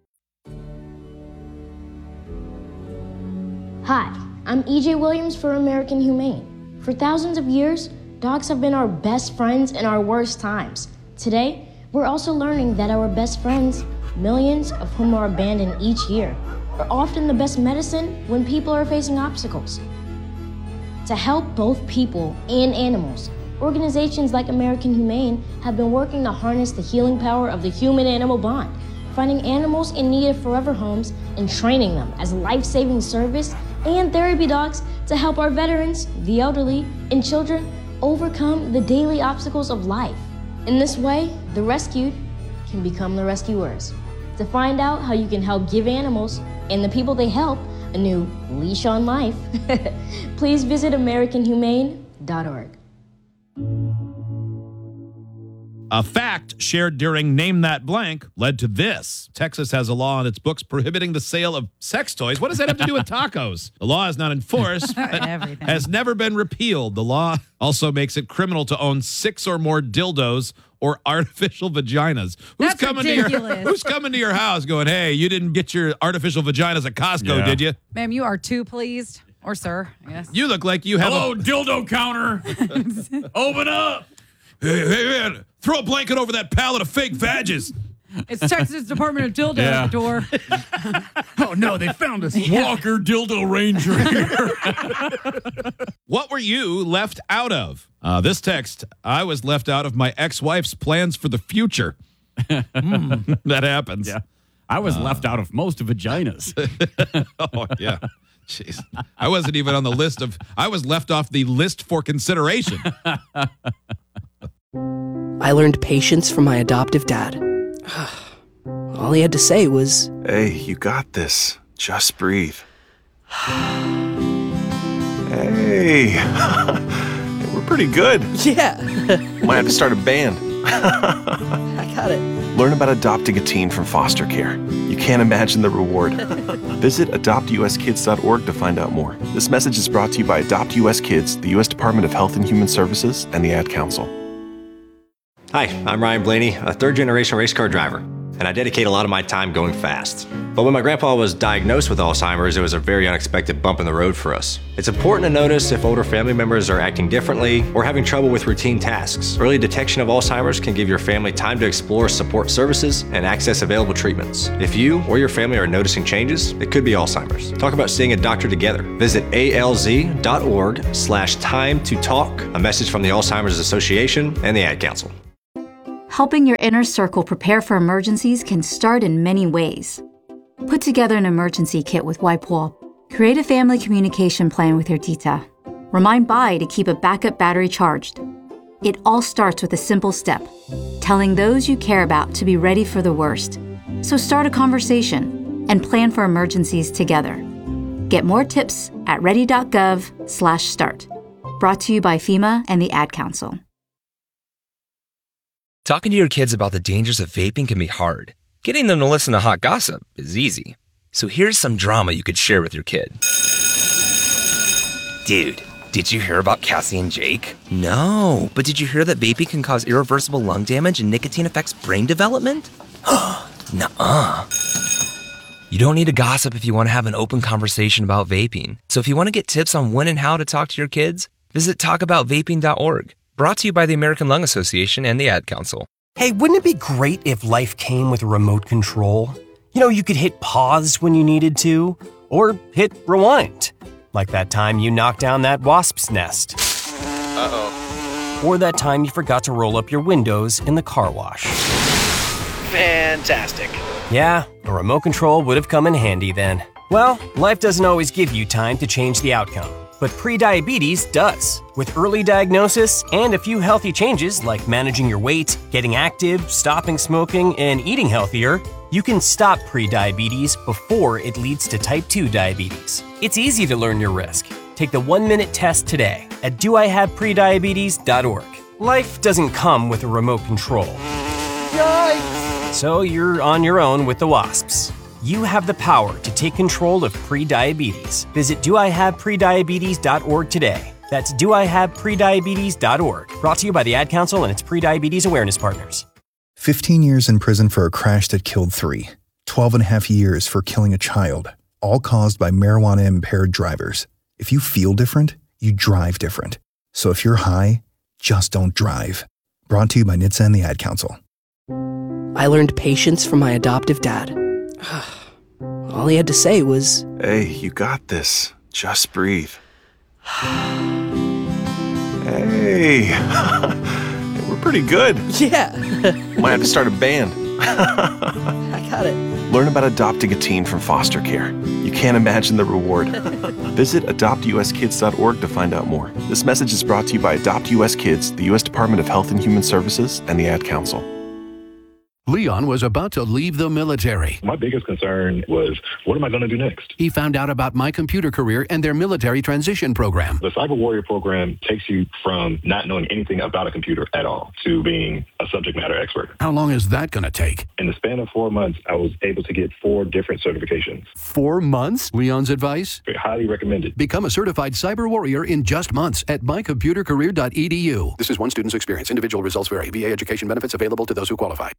[SPEAKER 12] Hi, I'm E J Williams for American Humane. For thousands of years, dogs have been our best friends in our worst times. Today, we're also learning that our best friends, millions of whom are abandoned each year, are often the best medicine when people are facing obstacles. To help both people and animals, organizations like American Humane have been working to harness the healing power of the human-animal bond, finding animals in need of forever homes and training them as life-saving service and therapy dogs to help our veterans, the elderly, and children overcome the daily obstacles of life. In this way, the rescued can become the rescuers. To find out how you can help give animals and the people they help a new leash on life, please visit american humane dot org.
[SPEAKER 6] A fact shared during Name That Blank led to this. Texas has a law in its books prohibiting the sale of sex toys. What does that have to do with tacos? The law is not enforced, but
[SPEAKER 9] Everything.
[SPEAKER 6] has never been repealed. The law also makes it criminal to own six or more dildos or artificial vaginas. Who's
[SPEAKER 9] That's
[SPEAKER 6] coming to your
[SPEAKER 9] ridiculous.
[SPEAKER 6] Who's coming to your house going, "Hey, you didn't get your artificial vaginas at Costco,
[SPEAKER 7] Yeah.
[SPEAKER 6] did you?
[SPEAKER 9] Ma'am, you are too pleased. Or sir, yes.
[SPEAKER 6] You look like you have
[SPEAKER 7] Hello,
[SPEAKER 6] a
[SPEAKER 7] dildo counter. Open up.
[SPEAKER 6] hey, hey man, throw a blanket over that pallet of fake vages."
[SPEAKER 9] It's Texas Department of Dildo
[SPEAKER 7] Yeah.
[SPEAKER 9] at the door.
[SPEAKER 8] Oh, no, they found us.
[SPEAKER 7] Walker Dildo Ranger here.
[SPEAKER 6] What were you left out of? Uh, this text, I was left out of my ex-wife's plans for the future. Mm, that happens.
[SPEAKER 7] Yeah. I was left out of most vaginas.
[SPEAKER 6] Oh, yeah. Jeez. I wasn't even on the list of, I was left off the list for consideration.
[SPEAKER 13] I learned patience from my adoptive dad. All he had to say was,
[SPEAKER 14] "Hey, you got this. Just breathe." Hey, we're pretty good.
[SPEAKER 13] yeah,
[SPEAKER 14] Might have to start a band.
[SPEAKER 13] I got it.
[SPEAKER 14] Learn about adopting a teen from foster care. You can't imagine the reward. Visit adopt u s kids dot org to find out more. This message is brought to you by Adopt U S Kids, the U S Department of Health and Human Services, and the Ad Council.
[SPEAKER 15] Hi, I'm Ryan Blaney, a third-generation race car driver, and I dedicate a lot of my time going fast. But when my grandpa was diagnosed with Alzheimer's, it was a very unexpected bump in the road for us. It's important to notice if older family members are acting differently or having trouble with routine tasks. Early detection of Alzheimer's can give your family time to explore support services and access available treatments. If you or your family are noticing changes, it could be Alzheimer's. Talk about seeing a doctor together. Visit A L Z dot org slash time to talk. A message from the Alzheimer's Association and the Ad Council.
[SPEAKER 16] Helping your inner circle prepare for emergencies can start in many ways. Put together an emergency kit with WipeWall. Create a family communication plan with your tita. Remind Bai to keep a backup battery charged. It all starts with a simple step, telling those you care about to be ready for the worst. So start a conversation and plan for emergencies together. Get more tips at ready.gov slash start. Brought to you by FEMA and the Ad Council.
[SPEAKER 17] Talking to your kids about the dangers of vaping can be hard. Getting them to listen to hot gossip is easy. So here's some drama you could share with your kid. Dude, did you hear about Cassie and Jake? No, but did you hear that vaping can cause irreversible lung damage and nicotine affects brain development? Nuh-uh. You don't need to gossip if you want to have an open conversation about vaping. So if you want to get tips on when and how to talk to your kids, visit talk about vaping dot org. Brought to you by the American Lung Association and the Ad Council.
[SPEAKER 18] Hey, wouldn't it be great if life came with a remote control? You know, you could hit pause when you needed to, or hit rewind. Like that time you knocked down that wasp's nest.
[SPEAKER 19] Uh-oh.
[SPEAKER 18] Or that time you forgot to roll up your windows in the car wash.
[SPEAKER 19] Fantastic.
[SPEAKER 18] Yeah, a remote control would have come in handy then. Well, life doesn't always give you time to change the outcome. But prediabetes does. With early diagnosis and a few healthy changes like managing your weight, getting active, stopping smoking, and eating healthier, you can stop prediabetes before it leads to type two diabetes. It's easy to learn your risk. Take the one-minute test today at do I have prediabetes dot org. Life doesn't come with a remote control. Yikes! So you're on your own with the wasps. You have the power to take control of prediabetes. Visit do I have prediabetes dot org today. That's do I have prediabetes dot org. Brought to you by the Ad Council and its prediabetes awareness partners.
[SPEAKER 20] fifteen years in prison for a crash that killed three. twelve and a half years for killing a child. All caused by marijuana-impaired drivers. If you feel different, you drive different. So if you're high, just don't drive. Brought to you by N H T S A and the Ad Council.
[SPEAKER 13] I learned patience from my adoptive dad. All he had to say was,
[SPEAKER 14] Hey, you got this. Just breathe. Hey. We're pretty good.
[SPEAKER 13] Yeah.
[SPEAKER 14] Might have to start a band.
[SPEAKER 13] I got it.
[SPEAKER 14] Learn about adopting a teen from foster care. You can't imagine the reward. Visit adopt u s kids dot org to find out more. This message is brought to you by Adopt U S Kids, the U S Department of Health and Human Services, and the Ad Council.
[SPEAKER 21] Leon was about to leave the military.
[SPEAKER 22] My biggest concern was, what am I going to do next?
[SPEAKER 21] He found out about My Computer Career and their military transition program.
[SPEAKER 22] The Cyber Warrior program takes you from not knowing anything about a computer at all to being a subject matter expert.
[SPEAKER 21] How long is that going to take?
[SPEAKER 22] In the span of four months, I was able to get four different certifications.
[SPEAKER 21] Four months? Leon's advice?
[SPEAKER 22] Highly recommended.
[SPEAKER 21] Become a certified cyber warrior in just months at my computer career dot e d u. This is one student's experience. Individual results vary. V A education benefits available to those who qualify.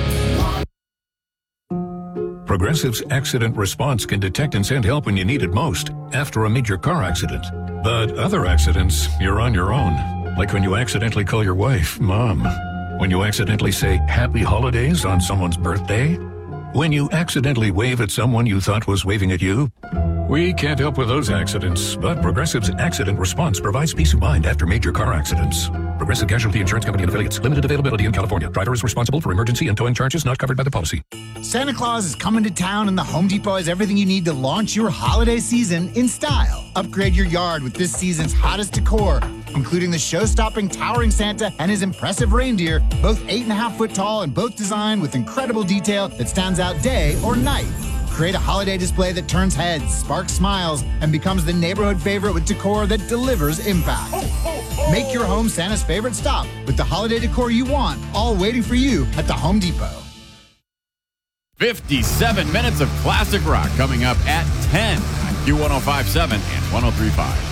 [SPEAKER 23] Progressive's accident response can detect and send help when you need it most after a major car accident. But other accidents, you're on your own. Like when you accidentally call your wife Mom. When you accidentally say Happy Holidays on someone's birthday. When you accidentally wave at someone you thought was waving at you. We can't help with those accidents, but Progressive's accident response provides peace of mind after major car accidents. Progressive Casualty Insurance Company and Affiliates. Limited availability in California. Driver is responsible for emergency and towing charges not covered by the policy.
[SPEAKER 24] Santa Claus is coming to town and the Home Depot has everything you need to launch your holiday season in style. Upgrade your yard with this season's hottest decor, including the show-stopping towering Santa and his impressive reindeer, both eight and a half foot tall and both designed with incredible detail that stands out day or night. Create a holiday display that turns heads, sparks smiles, and becomes the neighborhood favorite with decor that delivers impact. Make your home Santa's favorite stop with the holiday decor you want, all waiting for you at the Home Depot.
[SPEAKER 7] fifty-seven minutes of classic rock coming up at ten on Q one oh five point seven and one oh three point five.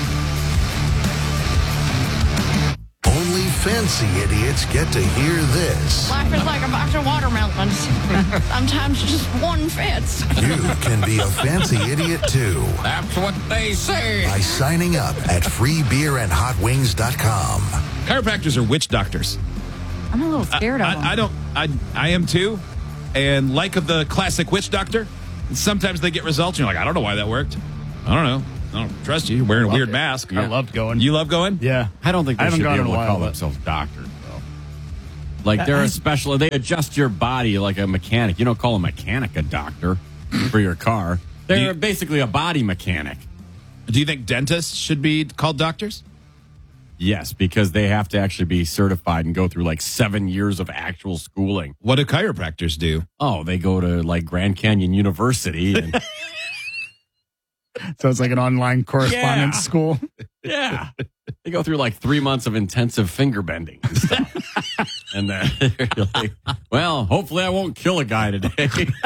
[SPEAKER 5] Only fancy idiots get to hear this.
[SPEAKER 25] Life is like a box of watermelons. Sometimes just one fits.
[SPEAKER 5] You can be a fancy idiot too.
[SPEAKER 7] That's what they say.
[SPEAKER 5] By signing up at free beer and hot wings dot com.
[SPEAKER 6] Chiropractors are witch doctors.
[SPEAKER 9] I'm a little scared
[SPEAKER 6] I,
[SPEAKER 9] of them.
[SPEAKER 6] I, I don't. I I am too. And like of the classic witch doctor, sometimes they get results. And you're like, I don't know why that worked. I don't know. I don't trust you. You're wearing a weird
[SPEAKER 8] it.
[SPEAKER 6] mask.
[SPEAKER 8] I loved going.
[SPEAKER 6] You love going?
[SPEAKER 8] Yeah.
[SPEAKER 7] I don't think they
[SPEAKER 8] I haven't
[SPEAKER 7] should
[SPEAKER 8] gone
[SPEAKER 7] be
[SPEAKER 8] in
[SPEAKER 7] able
[SPEAKER 8] a
[SPEAKER 7] to
[SPEAKER 8] while,
[SPEAKER 7] call
[SPEAKER 8] but-
[SPEAKER 7] themselves doctors, though. Like they're a special, they adjust your body like a mechanic. You don't call a mechanic a doctor for your car. They're you, basically a body mechanic.
[SPEAKER 6] Do you think dentists should be called doctors?
[SPEAKER 7] Yes, because they have to actually be certified and go through like seven years of actual schooling.
[SPEAKER 6] What do chiropractors do?
[SPEAKER 7] Oh, they go to like Grand Canyon University. And
[SPEAKER 8] so it's like an online correspondence
[SPEAKER 7] yeah.
[SPEAKER 8] school.
[SPEAKER 7] Yeah. They go through like three months of intensive finger bending and stuff. And then you're like, well, hopefully I won't kill a guy today.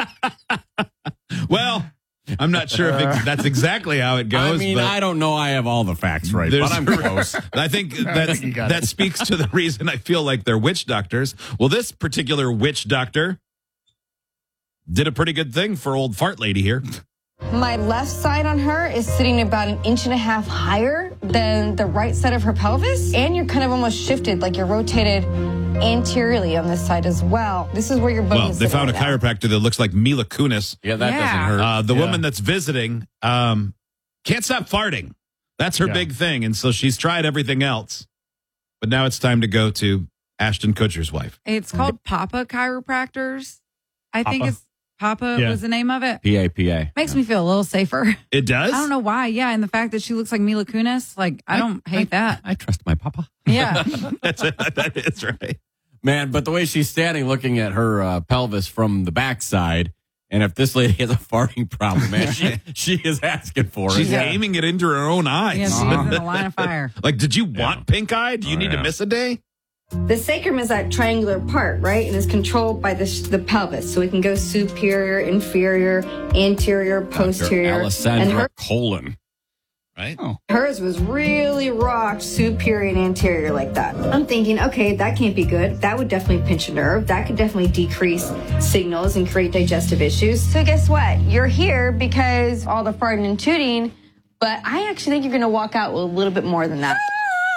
[SPEAKER 6] Well, I'm not sure if it, that's exactly how it goes.
[SPEAKER 7] I mean,
[SPEAKER 6] but
[SPEAKER 7] I don't know I have all the facts right, but I'm close.
[SPEAKER 6] I think that's, that speaks to the reason I feel like they're witch doctors. Well, this particular witch doctor did a pretty good thing for old fart lady here.
[SPEAKER 1] My left side on her is sitting about an inch and a half higher than the right side of her pelvis. And you're kind of almost shifted, like you're rotated anteriorly on this side as well. This is where your bone
[SPEAKER 6] Well,
[SPEAKER 1] is
[SPEAKER 6] they
[SPEAKER 1] sitting
[SPEAKER 6] found a
[SPEAKER 1] right now.
[SPEAKER 6] chiropractor that looks like Mila Kunis.
[SPEAKER 7] Yeah, that
[SPEAKER 1] Yeah.
[SPEAKER 7] doesn't hurt.
[SPEAKER 6] Uh, the
[SPEAKER 7] Yeah.
[SPEAKER 6] woman that's visiting um, can't stop farting. That's her
[SPEAKER 8] Yeah.
[SPEAKER 6] big thing. And so she's tried everything else. But now it's time to go to Ashton Kutcher's wife.
[SPEAKER 9] It's called Papa Chiropractors. I think
[SPEAKER 6] Papa?
[SPEAKER 9] it's Papa
[SPEAKER 6] Yeah.
[SPEAKER 9] was the name of it.
[SPEAKER 7] P A P A.
[SPEAKER 9] Makes me feel a little safer.
[SPEAKER 6] It does?
[SPEAKER 9] I don't know why. Yeah, and the fact that she looks like Mila Kunis, like I don't hate that.
[SPEAKER 7] I trust my papa.
[SPEAKER 9] Yeah.
[SPEAKER 6] That's it. That is right.
[SPEAKER 7] Man, but the way she's standing looking at her uh, pelvis from the backside, and if this lady has a farting problem, man, she, she is asking for it.
[SPEAKER 6] She's aiming it into her own eyes.
[SPEAKER 9] Yeah, she's in the line of fire.
[SPEAKER 6] Like, did you want pink eye? Do you
[SPEAKER 7] Oh,
[SPEAKER 6] need
[SPEAKER 7] yeah.
[SPEAKER 6] to miss a day?
[SPEAKER 1] The sacrum is that triangular part, right? And is controlled by the, the pelvis. So we can go superior, inferior, anterior, posterior.
[SPEAKER 7] Alessandra
[SPEAKER 1] And her,
[SPEAKER 7] Colon.
[SPEAKER 6] Right?
[SPEAKER 7] Oh.
[SPEAKER 1] hers was really rocked superior and anterior like that. I'm thinking, okay, that can't be good. That would definitely pinch a nerve. That could definitely decrease signals and create digestive issues. So guess what? You're here because all the farting and tooting, but I actually think you're going to walk out with a little bit more than that.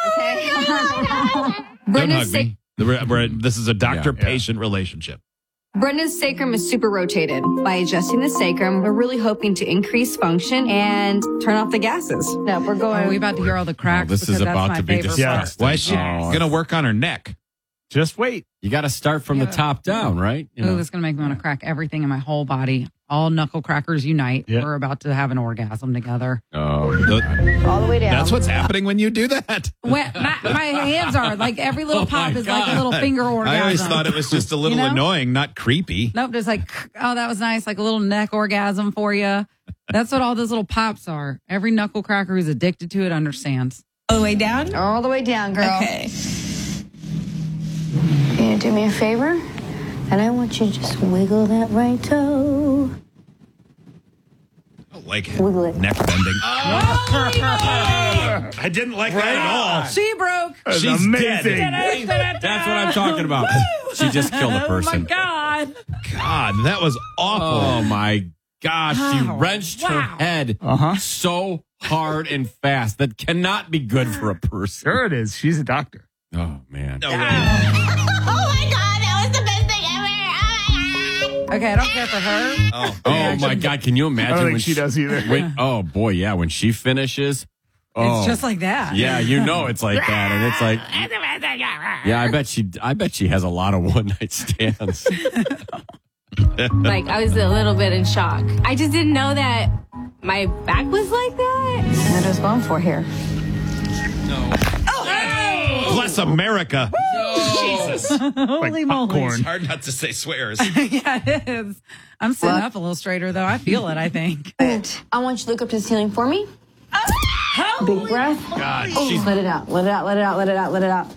[SPEAKER 1] Okay?
[SPEAKER 6] Don't
[SPEAKER 1] Brenda's,
[SPEAKER 6] hug
[SPEAKER 1] sac-
[SPEAKER 6] me. We're- we're- This is a doctor-patient relationship.
[SPEAKER 1] Brenda's sacrum is super rotated. By adjusting the sacrum, we're really hoping to increase function and turn off the gases. No, we're going.
[SPEAKER 9] Are we about to hear all the cracks?
[SPEAKER 7] this is
[SPEAKER 9] Because that's
[SPEAKER 7] about
[SPEAKER 9] my
[SPEAKER 7] to be
[SPEAKER 9] favorite
[SPEAKER 7] disgusting.
[SPEAKER 6] Why is she
[SPEAKER 7] Oh.
[SPEAKER 6] going to work on her neck?
[SPEAKER 8] Just wait.
[SPEAKER 7] You got to start from the top down, right? You
[SPEAKER 9] Part. Ooh,
[SPEAKER 7] know.
[SPEAKER 9] this is going to make me want to crack everything in my whole body. All knuckle crackers unite.
[SPEAKER 8] Yeah.
[SPEAKER 9] We're about to have an orgasm together.
[SPEAKER 7] Oh,
[SPEAKER 1] all the way down.
[SPEAKER 6] That's what's happening when you do that.
[SPEAKER 9] When, my, my hands are like every little
[SPEAKER 6] Oh
[SPEAKER 9] pop
[SPEAKER 6] my
[SPEAKER 9] is like a little
[SPEAKER 6] God.
[SPEAKER 9] finger orgasm.
[SPEAKER 6] I always thought it was just a little
[SPEAKER 9] You know?
[SPEAKER 6] annoying, not creepy.
[SPEAKER 9] Nope, just like, oh, that was nice. Like a little neck orgasm for you. That's what all those little pops are. Every knuckle cracker who's addicted to it understands.
[SPEAKER 1] All the way down? All the way down, girl. Okay. You gonna do me a favor? And I want you to just wiggle that right toe.
[SPEAKER 6] I don't like
[SPEAKER 1] Wiggle it.
[SPEAKER 6] neck bending. I didn't like that at all.
[SPEAKER 9] She broke.
[SPEAKER 8] That's
[SPEAKER 6] She's
[SPEAKER 8] amazing.
[SPEAKER 6] dead.
[SPEAKER 7] That's what I'm talking about. She just killed a person.
[SPEAKER 9] Oh, my God.
[SPEAKER 6] God, that was awful.
[SPEAKER 7] Oh, my gosh. She
[SPEAKER 9] Wow.
[SPEAKER 7] wrenched her
[SPEAKER 9] Wow.
[SPEAKER 7] head
[SPEAKER 8] Uh-huh.
[SPEAKER 7] so hard and fast. That cannot be good for a person.
[SPEAKER 8] Sure it is. She's a doctor.
[SPEAKER 7] Oh, man.
[SPEAKER 6] No way.
[SPEAKER 25] Oh my God, that was the best thing ever.
[SPEAKER 9] Okay, I don't care for her.
[SPEAKER 6] Oh,
[SPEAKER 7] Oh, my God. Can you imagine?
[SPEAKER 8] I don't think
[SPEAKER 7] when
[SPEAKER 8] she does either.
[SPEAKER 7] When, oh, boy, yeah. When she finishes. Oh,
[SPEAKER 9] It's just like that.
[SPEAKER 7] yeah, you know it's like that. And it's like, yeah, I bet she, I bet she has a lot of one night stands.
[SPEAKER 2] Like, I was a little bit in shock. I just didn't know that my back was like that.
[SPEAKER 1] What I was going for here.
[SPEAKER 6] Bless America. Jesus.
[SPEAKER 9] Holy moly.
[SPEAKER 6] It's hard not to say swears.
[SPEAKER 9] Yeah, it is. I'm sitting up a little straighter, though. I feel it, I think.
[SPEAKER 1] I want you to look up to the ceiling for me. Big breath.
[SPEAKER 6] God,
[SPEAKER 1] Oh,
[SPEAKER 6] she's-
[SPEAKER 1] let it out. Let it out. Let it out. Let it out. Let it out.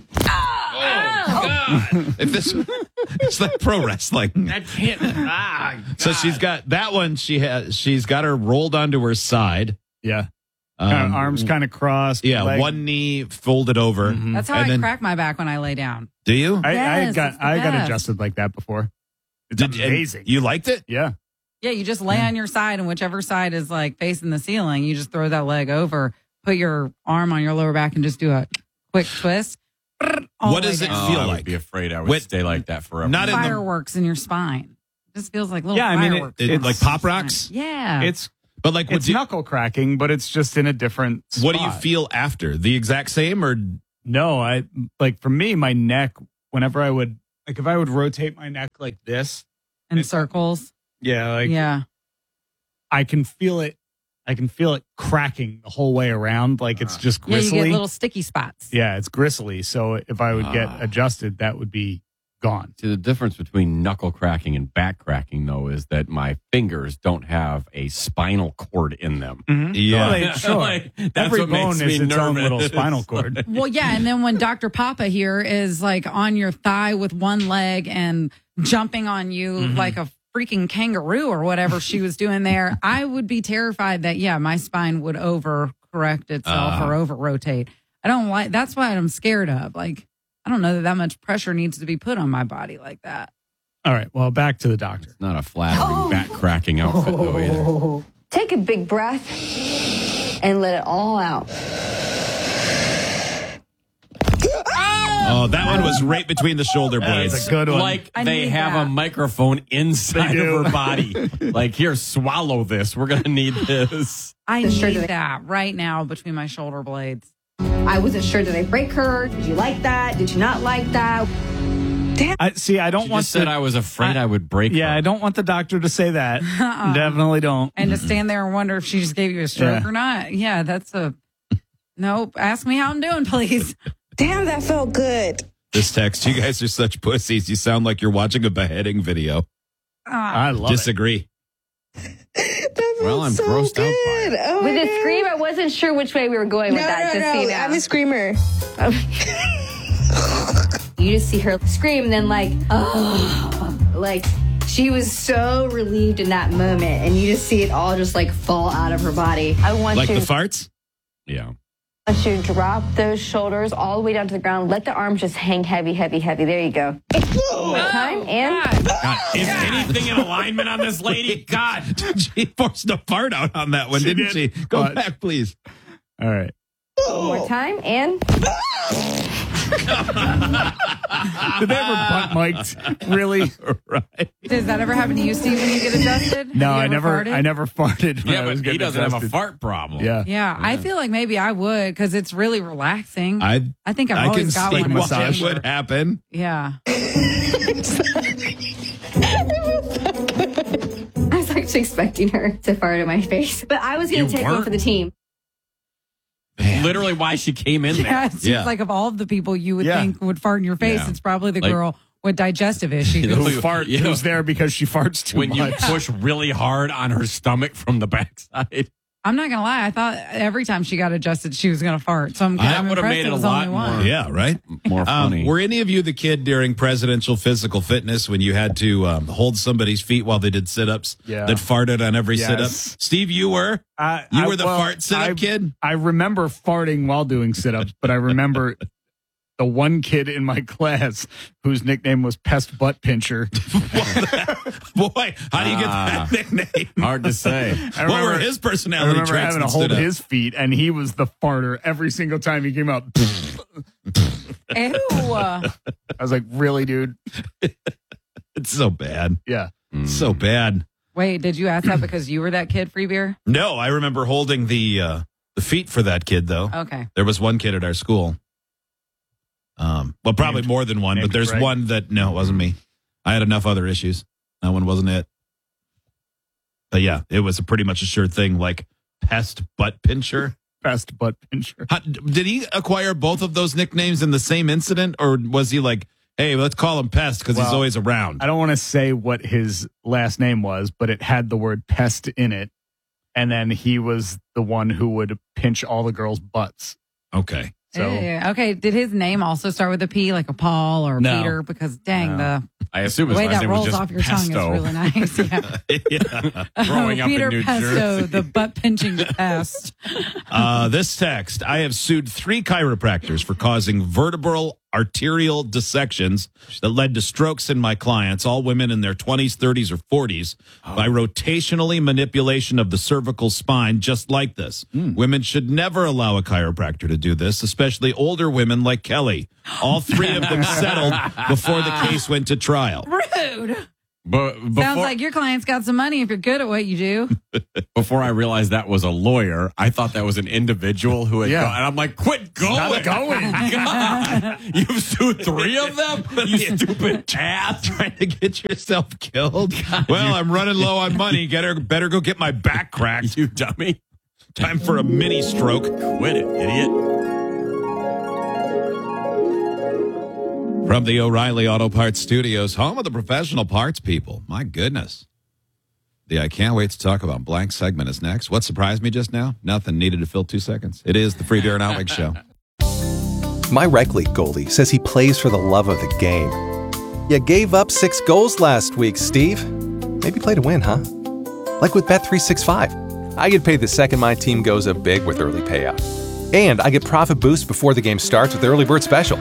[SPEAKER 6] God. If this, it's like pro wrestling.
[SPEAKER 7] I can't. Ah,
[SPEAKER 6] So she's got that one. She has. She's got her rolled onto her side.
[SPEAKER 8] Yeah. Kinda
[SPEAKER 6] Um,
[SPEAKER 8] arms kind of crossed.
[SPEAKER 6] Yeah,
[SPEAKER 8] leg-
[SPEAKER 6] one knee folded over.
[SPEAKER 9] That's how
[SPEAKER 6] and
[SPEAKER 9] I
[SPEAKER 6] then,
[SPEAKER 9] crack my back when I lay down.
[SPEAKER 6] Do you?
[SPEAKER 8] I, I
[SPEAKER 9] Yes,
[SPEAKER 8] got
[SPEAKER 9] it's the
[SPEAKER 8] I got
[SPEAKER 9] best.
[SPEAKER 8] adjusted like that before. It's
[SPEAKER 6] Did- and
[SPEAKER 8] amazing.
[SPEAKER 6] You liked it?
[SPEAKER 8] Yeah.
[SPEAKER 9] Yeah, you just lay on your side, and whichever side is like facing the ceiling, you just throw that leg over, put your arm on your lower back, and just do a quick twist. all
[SPEAKER 6] What
[SPEAKER 9] the way
[SPEAKER 6] does it
[SPEAKER 9] down.
[SPEAKER 6] feel
[SPEAKER 7] I would
[SPEAKER 6] like?
[SPEAKER 7] be afraid I would
[SPEAKER 6] When-
[SPEAKER 7] stay like that forever.
[SPEAKER 6] Not in the
[SPEAKER 9] Fireworks in your spine. It just feels like little
[SPEAKER 8] Yeah, I mean, it-
[SPEAKER 9] fireworks.
[SPEAKER 6] it-
[SPEAKER 9] going
[SPEAKER 6] like
[SPEAKER 9] off
[SPEAKER 6] pop
[SPEAKER 9] in your
[SPEAKER 6] rocks?
[SPEAKER 9] spine. Yeah.
[SPEAKER 8] It's
[SPEAKER 6] But like, would
[SPEAKER 8] it's
[SPEAKER 6] you,
[SPEAKER 8] knuckle cracking, but it's just in a different spot.
[SPEAKER 6] what do you feel after? The exact same, or
[SPEAKER 8] No, I like for me, my neck. Whenever I would Like if I would rotate my neck like this
[SPEAKER 9] in circles.
[SPEAKER 8] Yeah, like
[SPEAKER 9] yeah.
[SPEAKER 8] I can feel it. I can feel it cracking the whole way around. Like it's just
[SPEAKER 9] Yeah,
[SPEAKER 8] gristly.
[SPEAKER 9] you get little sticky spots.
[SPEAKER 8] Yeah, it's gristly. So if I would get
[SPEAKER 7] Ah.
[SPEAKER 8] adjusted, that would be gone.
[SPEAKER 7] See, the difference between knuckle cracking and back cracking, though, is that my fingers don't have a spinal cord in them.
[SPEAKER 8] Mhm.
[SPEAKER 6] Yeah.
[SPEAKER 8] Right, sure.
[SPEAKER 7] Like, that's
[SPEAKER 8] Every
[SPEAKER 7] what
[SPEAKER 8] bone
[SPEAKER 7] makes
[SPEAKER 8] is
[SPEAKER 7] me
[SPEAKER 8] its own little
[SPEAKER 7] nervous.
[SPEAKER 8] spinal cord.
[SPEAKER 9] Well, yeah, and then when Doctor Papa here is like on your thigh with one leg and jumping on you
[SPEAKER 8] Mhm.
[SPEAKER 9] like a freaking kangaroo or whatever she was doing there, I would be terrified that yeah, my spine would overcorrect itself
[SPEAKER 6] Uh.
[SPEAKER 9] or over rotate. I don't like. That's what I'm scared of. Like I don't know that that much pressure needs to be put on my body like that.
[SPEAKER 8] All right. Well, back to the doctor.
[SPEAKER 7] It's not a flattering back cracking outfit, though, either.
[SPEAKER 1] Take a big breath and let it all out.
[SPEAKER 6] Oh, that one was right between the shoulder blades.
[SPEAKER 7] It's like
[SPEAKER 9] I
[SPEAKER 7] they
[SPEAKER 9] need
[SPEAKER 7] have
[SPEAKER 9] that.
[SPEAKER 7] a microphone inside
[SPEAKER 8] They do.
[SPEAKER 7] of her body. Like, here, swallow this. We're going to need this.
[SPEAKER 9] I
[SPEAKER 1] The shirt
[SPEAKER 9] need
[SPEAKER 1] that-
[SPEAKER 9] that right now between my shoulder blades.
[SPEAKER 1] I wasn't sure, did I break her? Did you like that? Did you not like that?
[SPEAKER 8] I see. I don't
[SPEAKER 7] She
[SPEAKER 8] want
[SPEAKER 7] just said
[SPEAKER 8] to.
[SPEAKER 7] I was afraid I, would break
[SPEAKER 8] Yeah,
[SPEAKER 7] her.
[SPEAKER 8] I don't want the doctor to say that.
[SPEAKER 9] Uh-uh.
[SPEAKER 8] Definitely don't.
[SPEAKER 9] And to stand there and wonder if she just gave you a stroke
[SPEAKER 8] Yeah.
[SPEAKER 9] or not. Yeah, that's a nope. Ask me how I'm doing, please.
[SPEAKER 25] Damn, that felt good.
[SPEAKER 6] This text, you guys are such pussies. You sound like you're watching a beheading video.
[SPEAKER 9] Ah.
[SPEAKER 8] I love
[SPEAKER 6] Disagree.
[SPEAKER 7] Well, I'm grossed out by it.
[SPEAKER 25] Oh
[SPEAKER 1] With
[SPEAKER 25] my
[SPEAKER 1] a
[SPEAKER 25] God.
[SPEAKER 1] scream, I wasn't sure which way we were going with
[SPEAKER 25] No,
[SPEAKER 1] that.
[SPEAKER 25] no,
[SPEAKER 1] just so
[SPEAKER 25] no.
[SPEAKER 1] you know.
[SPEAKER 25] I'm a screamer.
[SPEAKER 1] You just see her scream and then like, oh, like she was so relieved in that moment, and you just see it all just like fall out of her body. I want
[SPEAKER 6] Like
[SPEAKER 1] you,
[SPEAKER 6] the farts?
[SPEAKER 7] Yeah.
[SPEAKER 1] I want you to drop those shoulders all the way down to the ground. Let the arms just hang heavy, heavy, heavy. There you go. One more time and
[SPEAKER 7] God, is anything in alignment on this lady? God.
[SPEAKER 6] She forced a fart out on that one,
[SPEAKER 8] She
[SPEAKER 6] didn't
[SPEAKER 8] did.
[SPEAKER 6] she? Go
[SPEAKER 8] What?
[SPEAKER 6] back, please.
[SPEAKER 8] All right.
[SPEAKER 1] one more time and.
[SPEAKER 8] Did they ever butt mic'd? Really?
[SPEAKER 6] Right.
[SPEAKER 9] Does that ever happen to you, Steve, when you get adjusted?
[SPEAKER 8] No,
[SPEAKER 9] Have you
[SPEAKER 8] I
[SPEAKER 9] ever
[SPEAKER 8] never.
[SPEAKER 9] farted?
[SPEAKER 8] I never farted. When
[SPEAKER 7] Yeah,
[SPEAKER 8] I was
[SPEAKER 7] but he
[SPEAKER 8] getting
[SPEAKER 7] doesn't have a
[SPEAKER 8] adjusted.
[SPEAKER 7] fart problem.
[SPEAKER 8] Yeah.
[SPEAKER 9] Yeah, I feel like maybe I would because it's really relaxing.
[SPEAKER 6] I
[SPEAKER 9] I think I've
[SPEAKER 6] I can
[SPEAKER 9] always got
[SPEAKER 6] see
[SPEAKER 9] one. in
[SPEAKER 6] why
[SPEAKER 9] my
[SPEAKER 6] it
[SPEAKER 9] chamber.
[SPEAKER 6] would happen.
[SPEAKER 9] Yeah.
[SPEAKER 1] I was actually expecting her to fart in my face, but I was going
[SPEAKER 7] You
[SPEAKER 1] to take one
[SPEAKER 7] weren't?
[SPEAKER 1] for the team.
[SPEAKER 7] Literally why she came in there.
[SPEAKER 9] Yeah, it seems
[SPEAKER 6] Yeah.
[SPEAKER 9] like of all of the people you would
[SPEAKER 8] Yeah.
[SPEAKER 9] think would fart in your face,
[SPEAKER 7] Yeah.
[SPEAKER 9] it's probably the
[SPEAKER 7] Like-
[SPEAKER 9] girl with digestive issues.
[SPEAKER 7] You know,
[SPEAKER 8] Who fart?
[SPEAKER 7] Yeah.
[SPEAKER 8] Who's there because she farts too
[SPEAKER 7] When you
[SPEAKER 8] much?
[SPEAKER 7] push really hard on her stomach from the backside.
[SPEAKER 9] I'm not gonna lie, I thought every time she got adjusted, she was gonna fart. So I'm,
[SPEAKER 7] That
[SPEAKER 9] I'm
[SPEAKER 7] would've
[SPEAKER 9] impressed
[SPEAKER 7] made it a
[SPEAKER 9] was
[SPEAKER 7] lot
[SPEAKER 9] only one.
[SPEAKER 7] more-
[SPEAKER 6] Yeah, right?
[SPEAKER 7] More
[SPEAKER 6] Um,
[SPEAKER 7] funny.
[SPEAKER 6] were any of you the kid during presidential physical fitness when you had to um, hold somebody's feet while they did sit-ups
[SPEAKER 8] Yeah.
[SPEAKER 6] that farted on every
[SPEAKER 8] Yes.
[SPEAKER 6] sit-up? Steve, you were?
[SPEAKER 8] I,
[SPEAKER 6] You
[SPEAKER 8] I-
[SPEAKER 6] were the
[SPEAKER 8] well,
[SPEAKER 6] fart sit-up
[SPEAKER 8] I-
[SPEAKER 6] kid?
[SPEAKER 8] I remember farting while doing sit-ups, but I remember the one kid in my class whose nickname was Pest Butt Pincher.
[SPEAKER 6] Boy, how do you get
[SPEAKER 7] Ah.
[SPEAKER 6] that nickname?
[SPEAKER 7] Hard to say.
[SPEAKER 8] I
[SPEAKER 6] What were
[SPEAKER 8] remember-
[SPEAKER 6] his
[SPEAKER 8] I
[SPEAKER 6] personality
[SPEAKER 8] remember
[SPEAKER 6] traits
[SPEAKER 8] having to
[SPEAKER 6] that
[SPEAKER 8] hold
[SPEAKER 6] stood out?
[SPEAKER 8] his feet, and he was the farter every single time he came out.
[SPEAKER 9] Ew.
[SPEAKER 8] I was like, really, dude?
[SPEAKER 6] It's so bad.
[SPEAKER 8] Yeah.
[SPEAKER 6] So bad.
[SPEAKER 9] Wait, did you ask that because you were that kid, Free Beer?
[SPEAKER 6] No, I remember holding the uh, the feet for that kid, though.
[SPEAKER 9] Okay.
[SPEAKER 6] There was one kid at our school. Um, well, probably
[SPEAKER 8] Named-
[SPEAKER 6] more than one, but
[SPEAKER 8] named
[SPEAKER 6] there's
[SPEAKER 8] Greg?
[SPEAKER 6] one that, no, it wasn't me. I had enough other issues. That one wasn't it. But yeah, it was a pretty much a sure thing, like Pest Butt Pincher.
[SPEAKER 8] Pest Butt Pincher.
[SPEAKER 6] How, did he acquire both of those nicknames in the same incident, or was he like, hey, let's call him Pest because he's
[SPEAKER 8] Well,
[SPEAKER 6] always around?
[SPEAKER 8] I don't want to say what his last name was, but it had the word pest in it. And then he was the one who would pinch all the girls' butts.
[SPEAKER 6] Okay.
[SPEAKER 8] So
[SPEAKER 9] Ew. Okay, did his name also start with a P, like a Paul or
[SPEAKER 8] No.
[SPEAKER 9] Peter? Because dang,
[SPEAKER 8] No.
[SPEAKER 7] I assume
[SPEAKER 9] the
[SPEAKER 7] his
[SPEAKER 9] way
[SPEAKER 7] last
[SPEAKER 9] that
[SPEAKER 7] name was
[SPEAKER 9] rolls
[SPEAKER 7] just
[SPEAKER 9] off your
[SPEAKER 7] Pesto.
[SPEAKER 9] tongue is really nice. Yeah.
[SPEAKER 6] yeah.
[SPEAKER 7] Growing up
[SPEAKER 9] Peter
[SPEAKER 7] in New
[SPEAKER 9] Pesto,
[SPEAKER 7] Jersey.
[SPEAKER 9] the butt pinching pest.
[SPEAKER 6] Uh, this text, I have sued three chiropractors for causing vertebral arterial dissections that led to strokes in my clients, all women in their twenties, thirties, or forties, by rotationally manipulation of the cervical spine, just like this. Women should never allow a chiropractor to do this, especially older women like Kelly. All three of them settled before the case went to trial.
[SPEAKER 9] Rude.
[SPEAKER 7] But before,
[SPEAKER 9] Sounds like your client's got some money if you're good at what you do.
[SPEAKER 7] before I realized that was a lawyer, I thought that was an individual who had
[SPEAKER 8] Yeah.
[SPEAKER 7] gone. And I'm like, quit going.
[SPEAKER 8] Not going.
[SPEAKER 7] God, you've sued three of them? You stupid ass.
[SPEAKER 6] Trying to get yourself killed. Well, I'm running low on money. Get her, better go get my back cracked.
[SPEAKER 7] You dummy.
[SPEAKER 6] Time for a mini stroke.
[SPEAKER 7] Quit it, idiot.
[SPEAKER 6] From the O'Reilly Auto Parts Studios, home of the professional parts people. My goodness. The I can't wait to talk about blank segment is next. What surprised me just now? Nothing. Needed to fill two seconds. It is the Free Beer and Outwig Show.
[SPEAKER 3] My rec league goalie says he plays for the love of the game. You gave up six goals last week, Steve. Maybe play to win, huh? Like with Bet three sixty-five. I get paid the second my team goes up big with early payout. And I get profit boost before the game starts with the early bird special.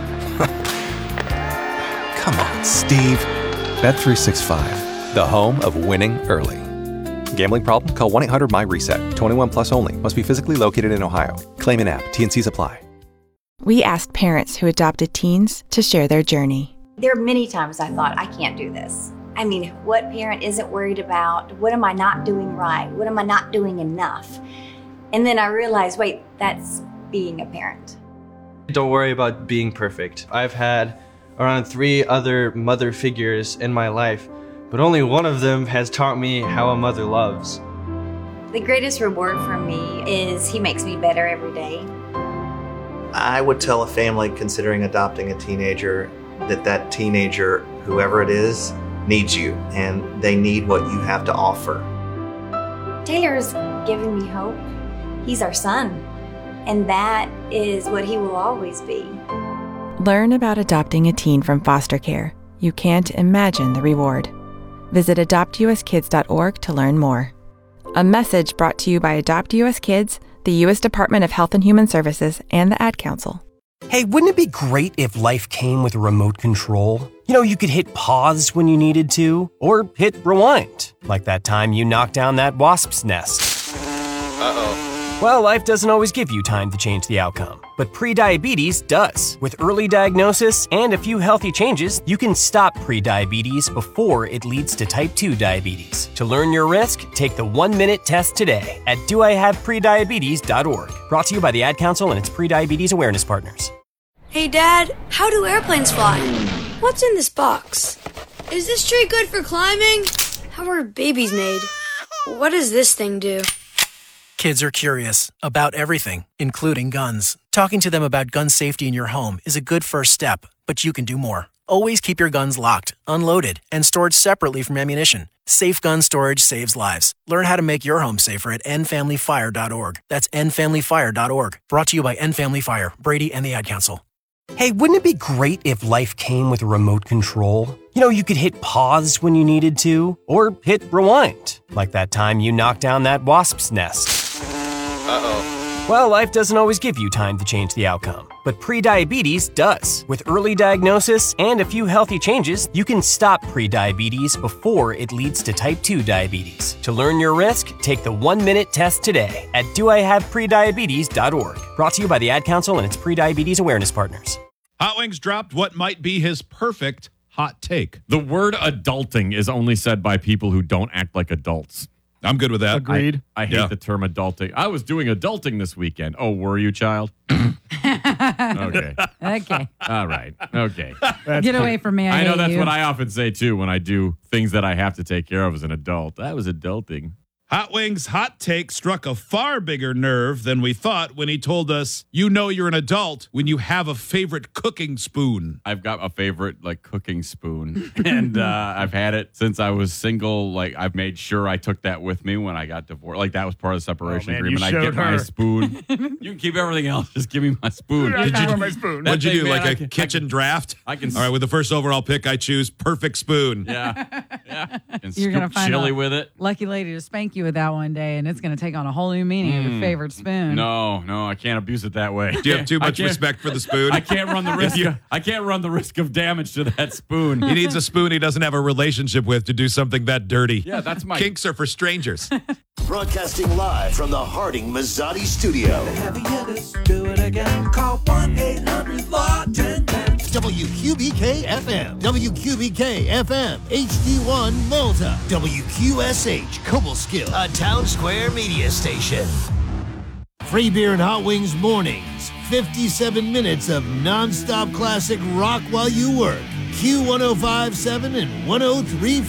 [SPEAKER 3] Come on, Steve. Bet three sixty-five, the home of winning early. Gambling problem? Call one eight hundred my reset. twenty-one plus only. Must be physically located in Ohio. Claim in app. T N Cs apply.
[SPEAKER 4] We asked parents who adopted teens to share their journey.
[SPEAKER 10] There are many times I thought, I can't do this. I mean, what parent isn't worried about? What am I not doing right? What am I not doing enough? And then I realized, wait, that's being a parent.
[SPEAKER 11] Don't worry about being perfect. I've had around three other mother figures in my life, but only one of them has taught me how a mother loves.
[SPEAKER 10] The greatest reward for me is he makes me better every day.
[SPEAKER 12] I would tell a family considering adopting a teenager that that teenager, whoever it is, needs you, and they need what you have to offer.
[SPEAKER 10] Taylor's given me hope. He's our son, and that is what he will always be.
[SPEAKER 4] Learn about adopting a teen from foster care. You can't imagine the reward. Visit adopt u s kids dot org to learn more. A message brought to you by Adopt U S Kids, the U S Department of Health and Human Services, and the Ad Council.
[SPEAKER 18] Hey, wouldn't it be great if life came with a remote control? You know, you could hit pause when you needed to, or hit rewind, like that time you knocked down that wasp's nest.
[SPEAKER 19] Uh-oh.
[SPEAKER 18] Well, life doesn't always give you time to change the outcome, but prediabetes does. With early diagnosis and a few healthy changes, you can stop prediabetes before it leads to type two diabetes. To learn your risk, take the one-minute test today at do I have prediabetes dot org. Brought to you by the Ad Council and its prediabetes awareness partners.
[SPEAKER 26] Hey, Dad, how do airplanes fly? What's in this box? Is this tree good for climbing? How are babies made? What does this thing do?
[SPEAKER 27] Kids are curious about everything, including guns. Talking to them about gun safety in your home is a good first step, but you can do more. Always keep your guns locked, unloaded, and stored separately from ammunition. Safe gun storage saves lives. Learn how to make your home safer at end family fire dot org. That's end family fire dot org. Brought to you by End Family Fire, Brady, and the Ad Council.
[SPEAKER 18] Hey, wouldn't it be great if life came with a remote control? You know, you could hit pause when you needed to, or hit rewind, like that time you knocked down that wasp's nest.
[SPEAKER 19] Uh-oh.
[SPEAKER 18] Well, life doesn't always give you time to change the outcome, but prediabetes does. With early diagnosis and a few healthy changes, you can stop prediabetes before it leads to type two diabetes. To learn your risk, take the one-minute test today at do I have prediabetes dot org. Brought to you by the Ad Council and its prediabetes awareness partners.
[SPEAKER 6] Hot Wings dropped what might be his perfect hot take.
[SPEAKER 7] The word adulting is only said by people who don't act like adults.
[SPEAKER 6] I'm good with that.
[SPEAKER 8] Agreed.
[SPEAKER 7] I, I hate
[SPEAKER 6] Yeah.
[SPEAKER 7] the term adulting. I was doing adulting this weekend. Oh, were you, child? Okay.
[SPEAKER 9] Okay.
[SPEAKER 7] All right. Okay.
[SPEAKER 9] Get away from me. I,
[SPEAKER 7] I know
[SPEAKER 9] hate
[SPEAKER 7] that's
[SPEAKER 9] you.
[SPEAKER 7] what I often say, too, when I do things that I have to take care of as an adult. I was adulting.
[SPEAKER 6] Hot Wings' hot take struck a far bigger nerve than we thought when he told us, you know you're an adult when you have a favorite cooking spoon.
[SPEAKER 7] I've got a favorite, like, cooking spoon, and uh, I've had it since I was single. Like, I've made sure I took that with me when I got divorced. Like, that was part of the separation
[SPEAKER 8] Oh, man,
[SPEAKER 7] agreement.
[SPEAKER 8] you
[SPEAKER 7] I get
[SPEAKER 8] showed
[SPEAKER 7] my
[SPEAKER 8] her.
[SPEAKER 7] spoon. You can keep everything else. Just give me my spoon.
[SPEAKER 8] Yeah,
[SPEAKER 6] Did you
[SPEAKER 8] I
[SPEAKER 6] do-
[SPEAKER 8] want my spoon.
[SPEAKER 6] What'd you
[SPEAKER 7] That
[SPEAKER 6] do,
[SPEAKER 7] thing,
[SPEAKER 6] like
[SPEAKER 7] man,
[SPEAKER 6] a
[SPEAKER 7] I can-
[SPEAKER 6] kitchen
[SPEAKER 7] I can-
[SPEAKER 6] draft?
[SPEAKER 7] I can-
[SPEAKER 6] All right, with the first overall pick, I choose perfect spoon.
[SPEAKER 7] Yeah. Yeah. And
[SPEAKER 9] You're gonna
[SPEAKER 7] scoop
[SPEAKER 9] find
[SPEAKER 7] chili
[SPEAKER 9] a
[SPEAKER 7] with it.
[SPEAKER 9] lucky lady to spank you with that one day, and it's going to take on a whole new meaning of your
[SPEAKER 7] Mm.
[SPEAKER 9] favorite spoon.
[SPEAKER 7] No, no, I can't abuse it that way.
[SPEAKER 6] Do you have too
[SPEAKER 7] I
[SPEAKER 6] much
[SPEAKER 7] can't-
[SPEAKER 6] respect for the spoon?
[SPEAKER 7] I can't run the
[SPEAKER 6] If
[SPEAKER 7] risk.
[SPEAKER 6] you-
[SPEAKER 7] Of, I can't run the risk of damage to that spoon.
[SPEAKER 6] He needs a spoon he doesn't have a relationship with to do something that dirty.
[SPEAKER 7] Yeah, that's my
[SPEAKER 6] Kinks are for strangers.
[SPEAKER 5] Broadcasting live from the Harding Mazzotti studio.
[SPEAKER 28] Do it again. Call one eight hundred law ten ten.
[SPEAKER 5] W Q B K F M, W Q B K F M, H D one Malta, W Q S H Cobleskill, a Town Square media station. Free beer and hot wings mornings. fifty-seven minutes of nonstop classic rock while you work. Q one oh five point seven and one oh three point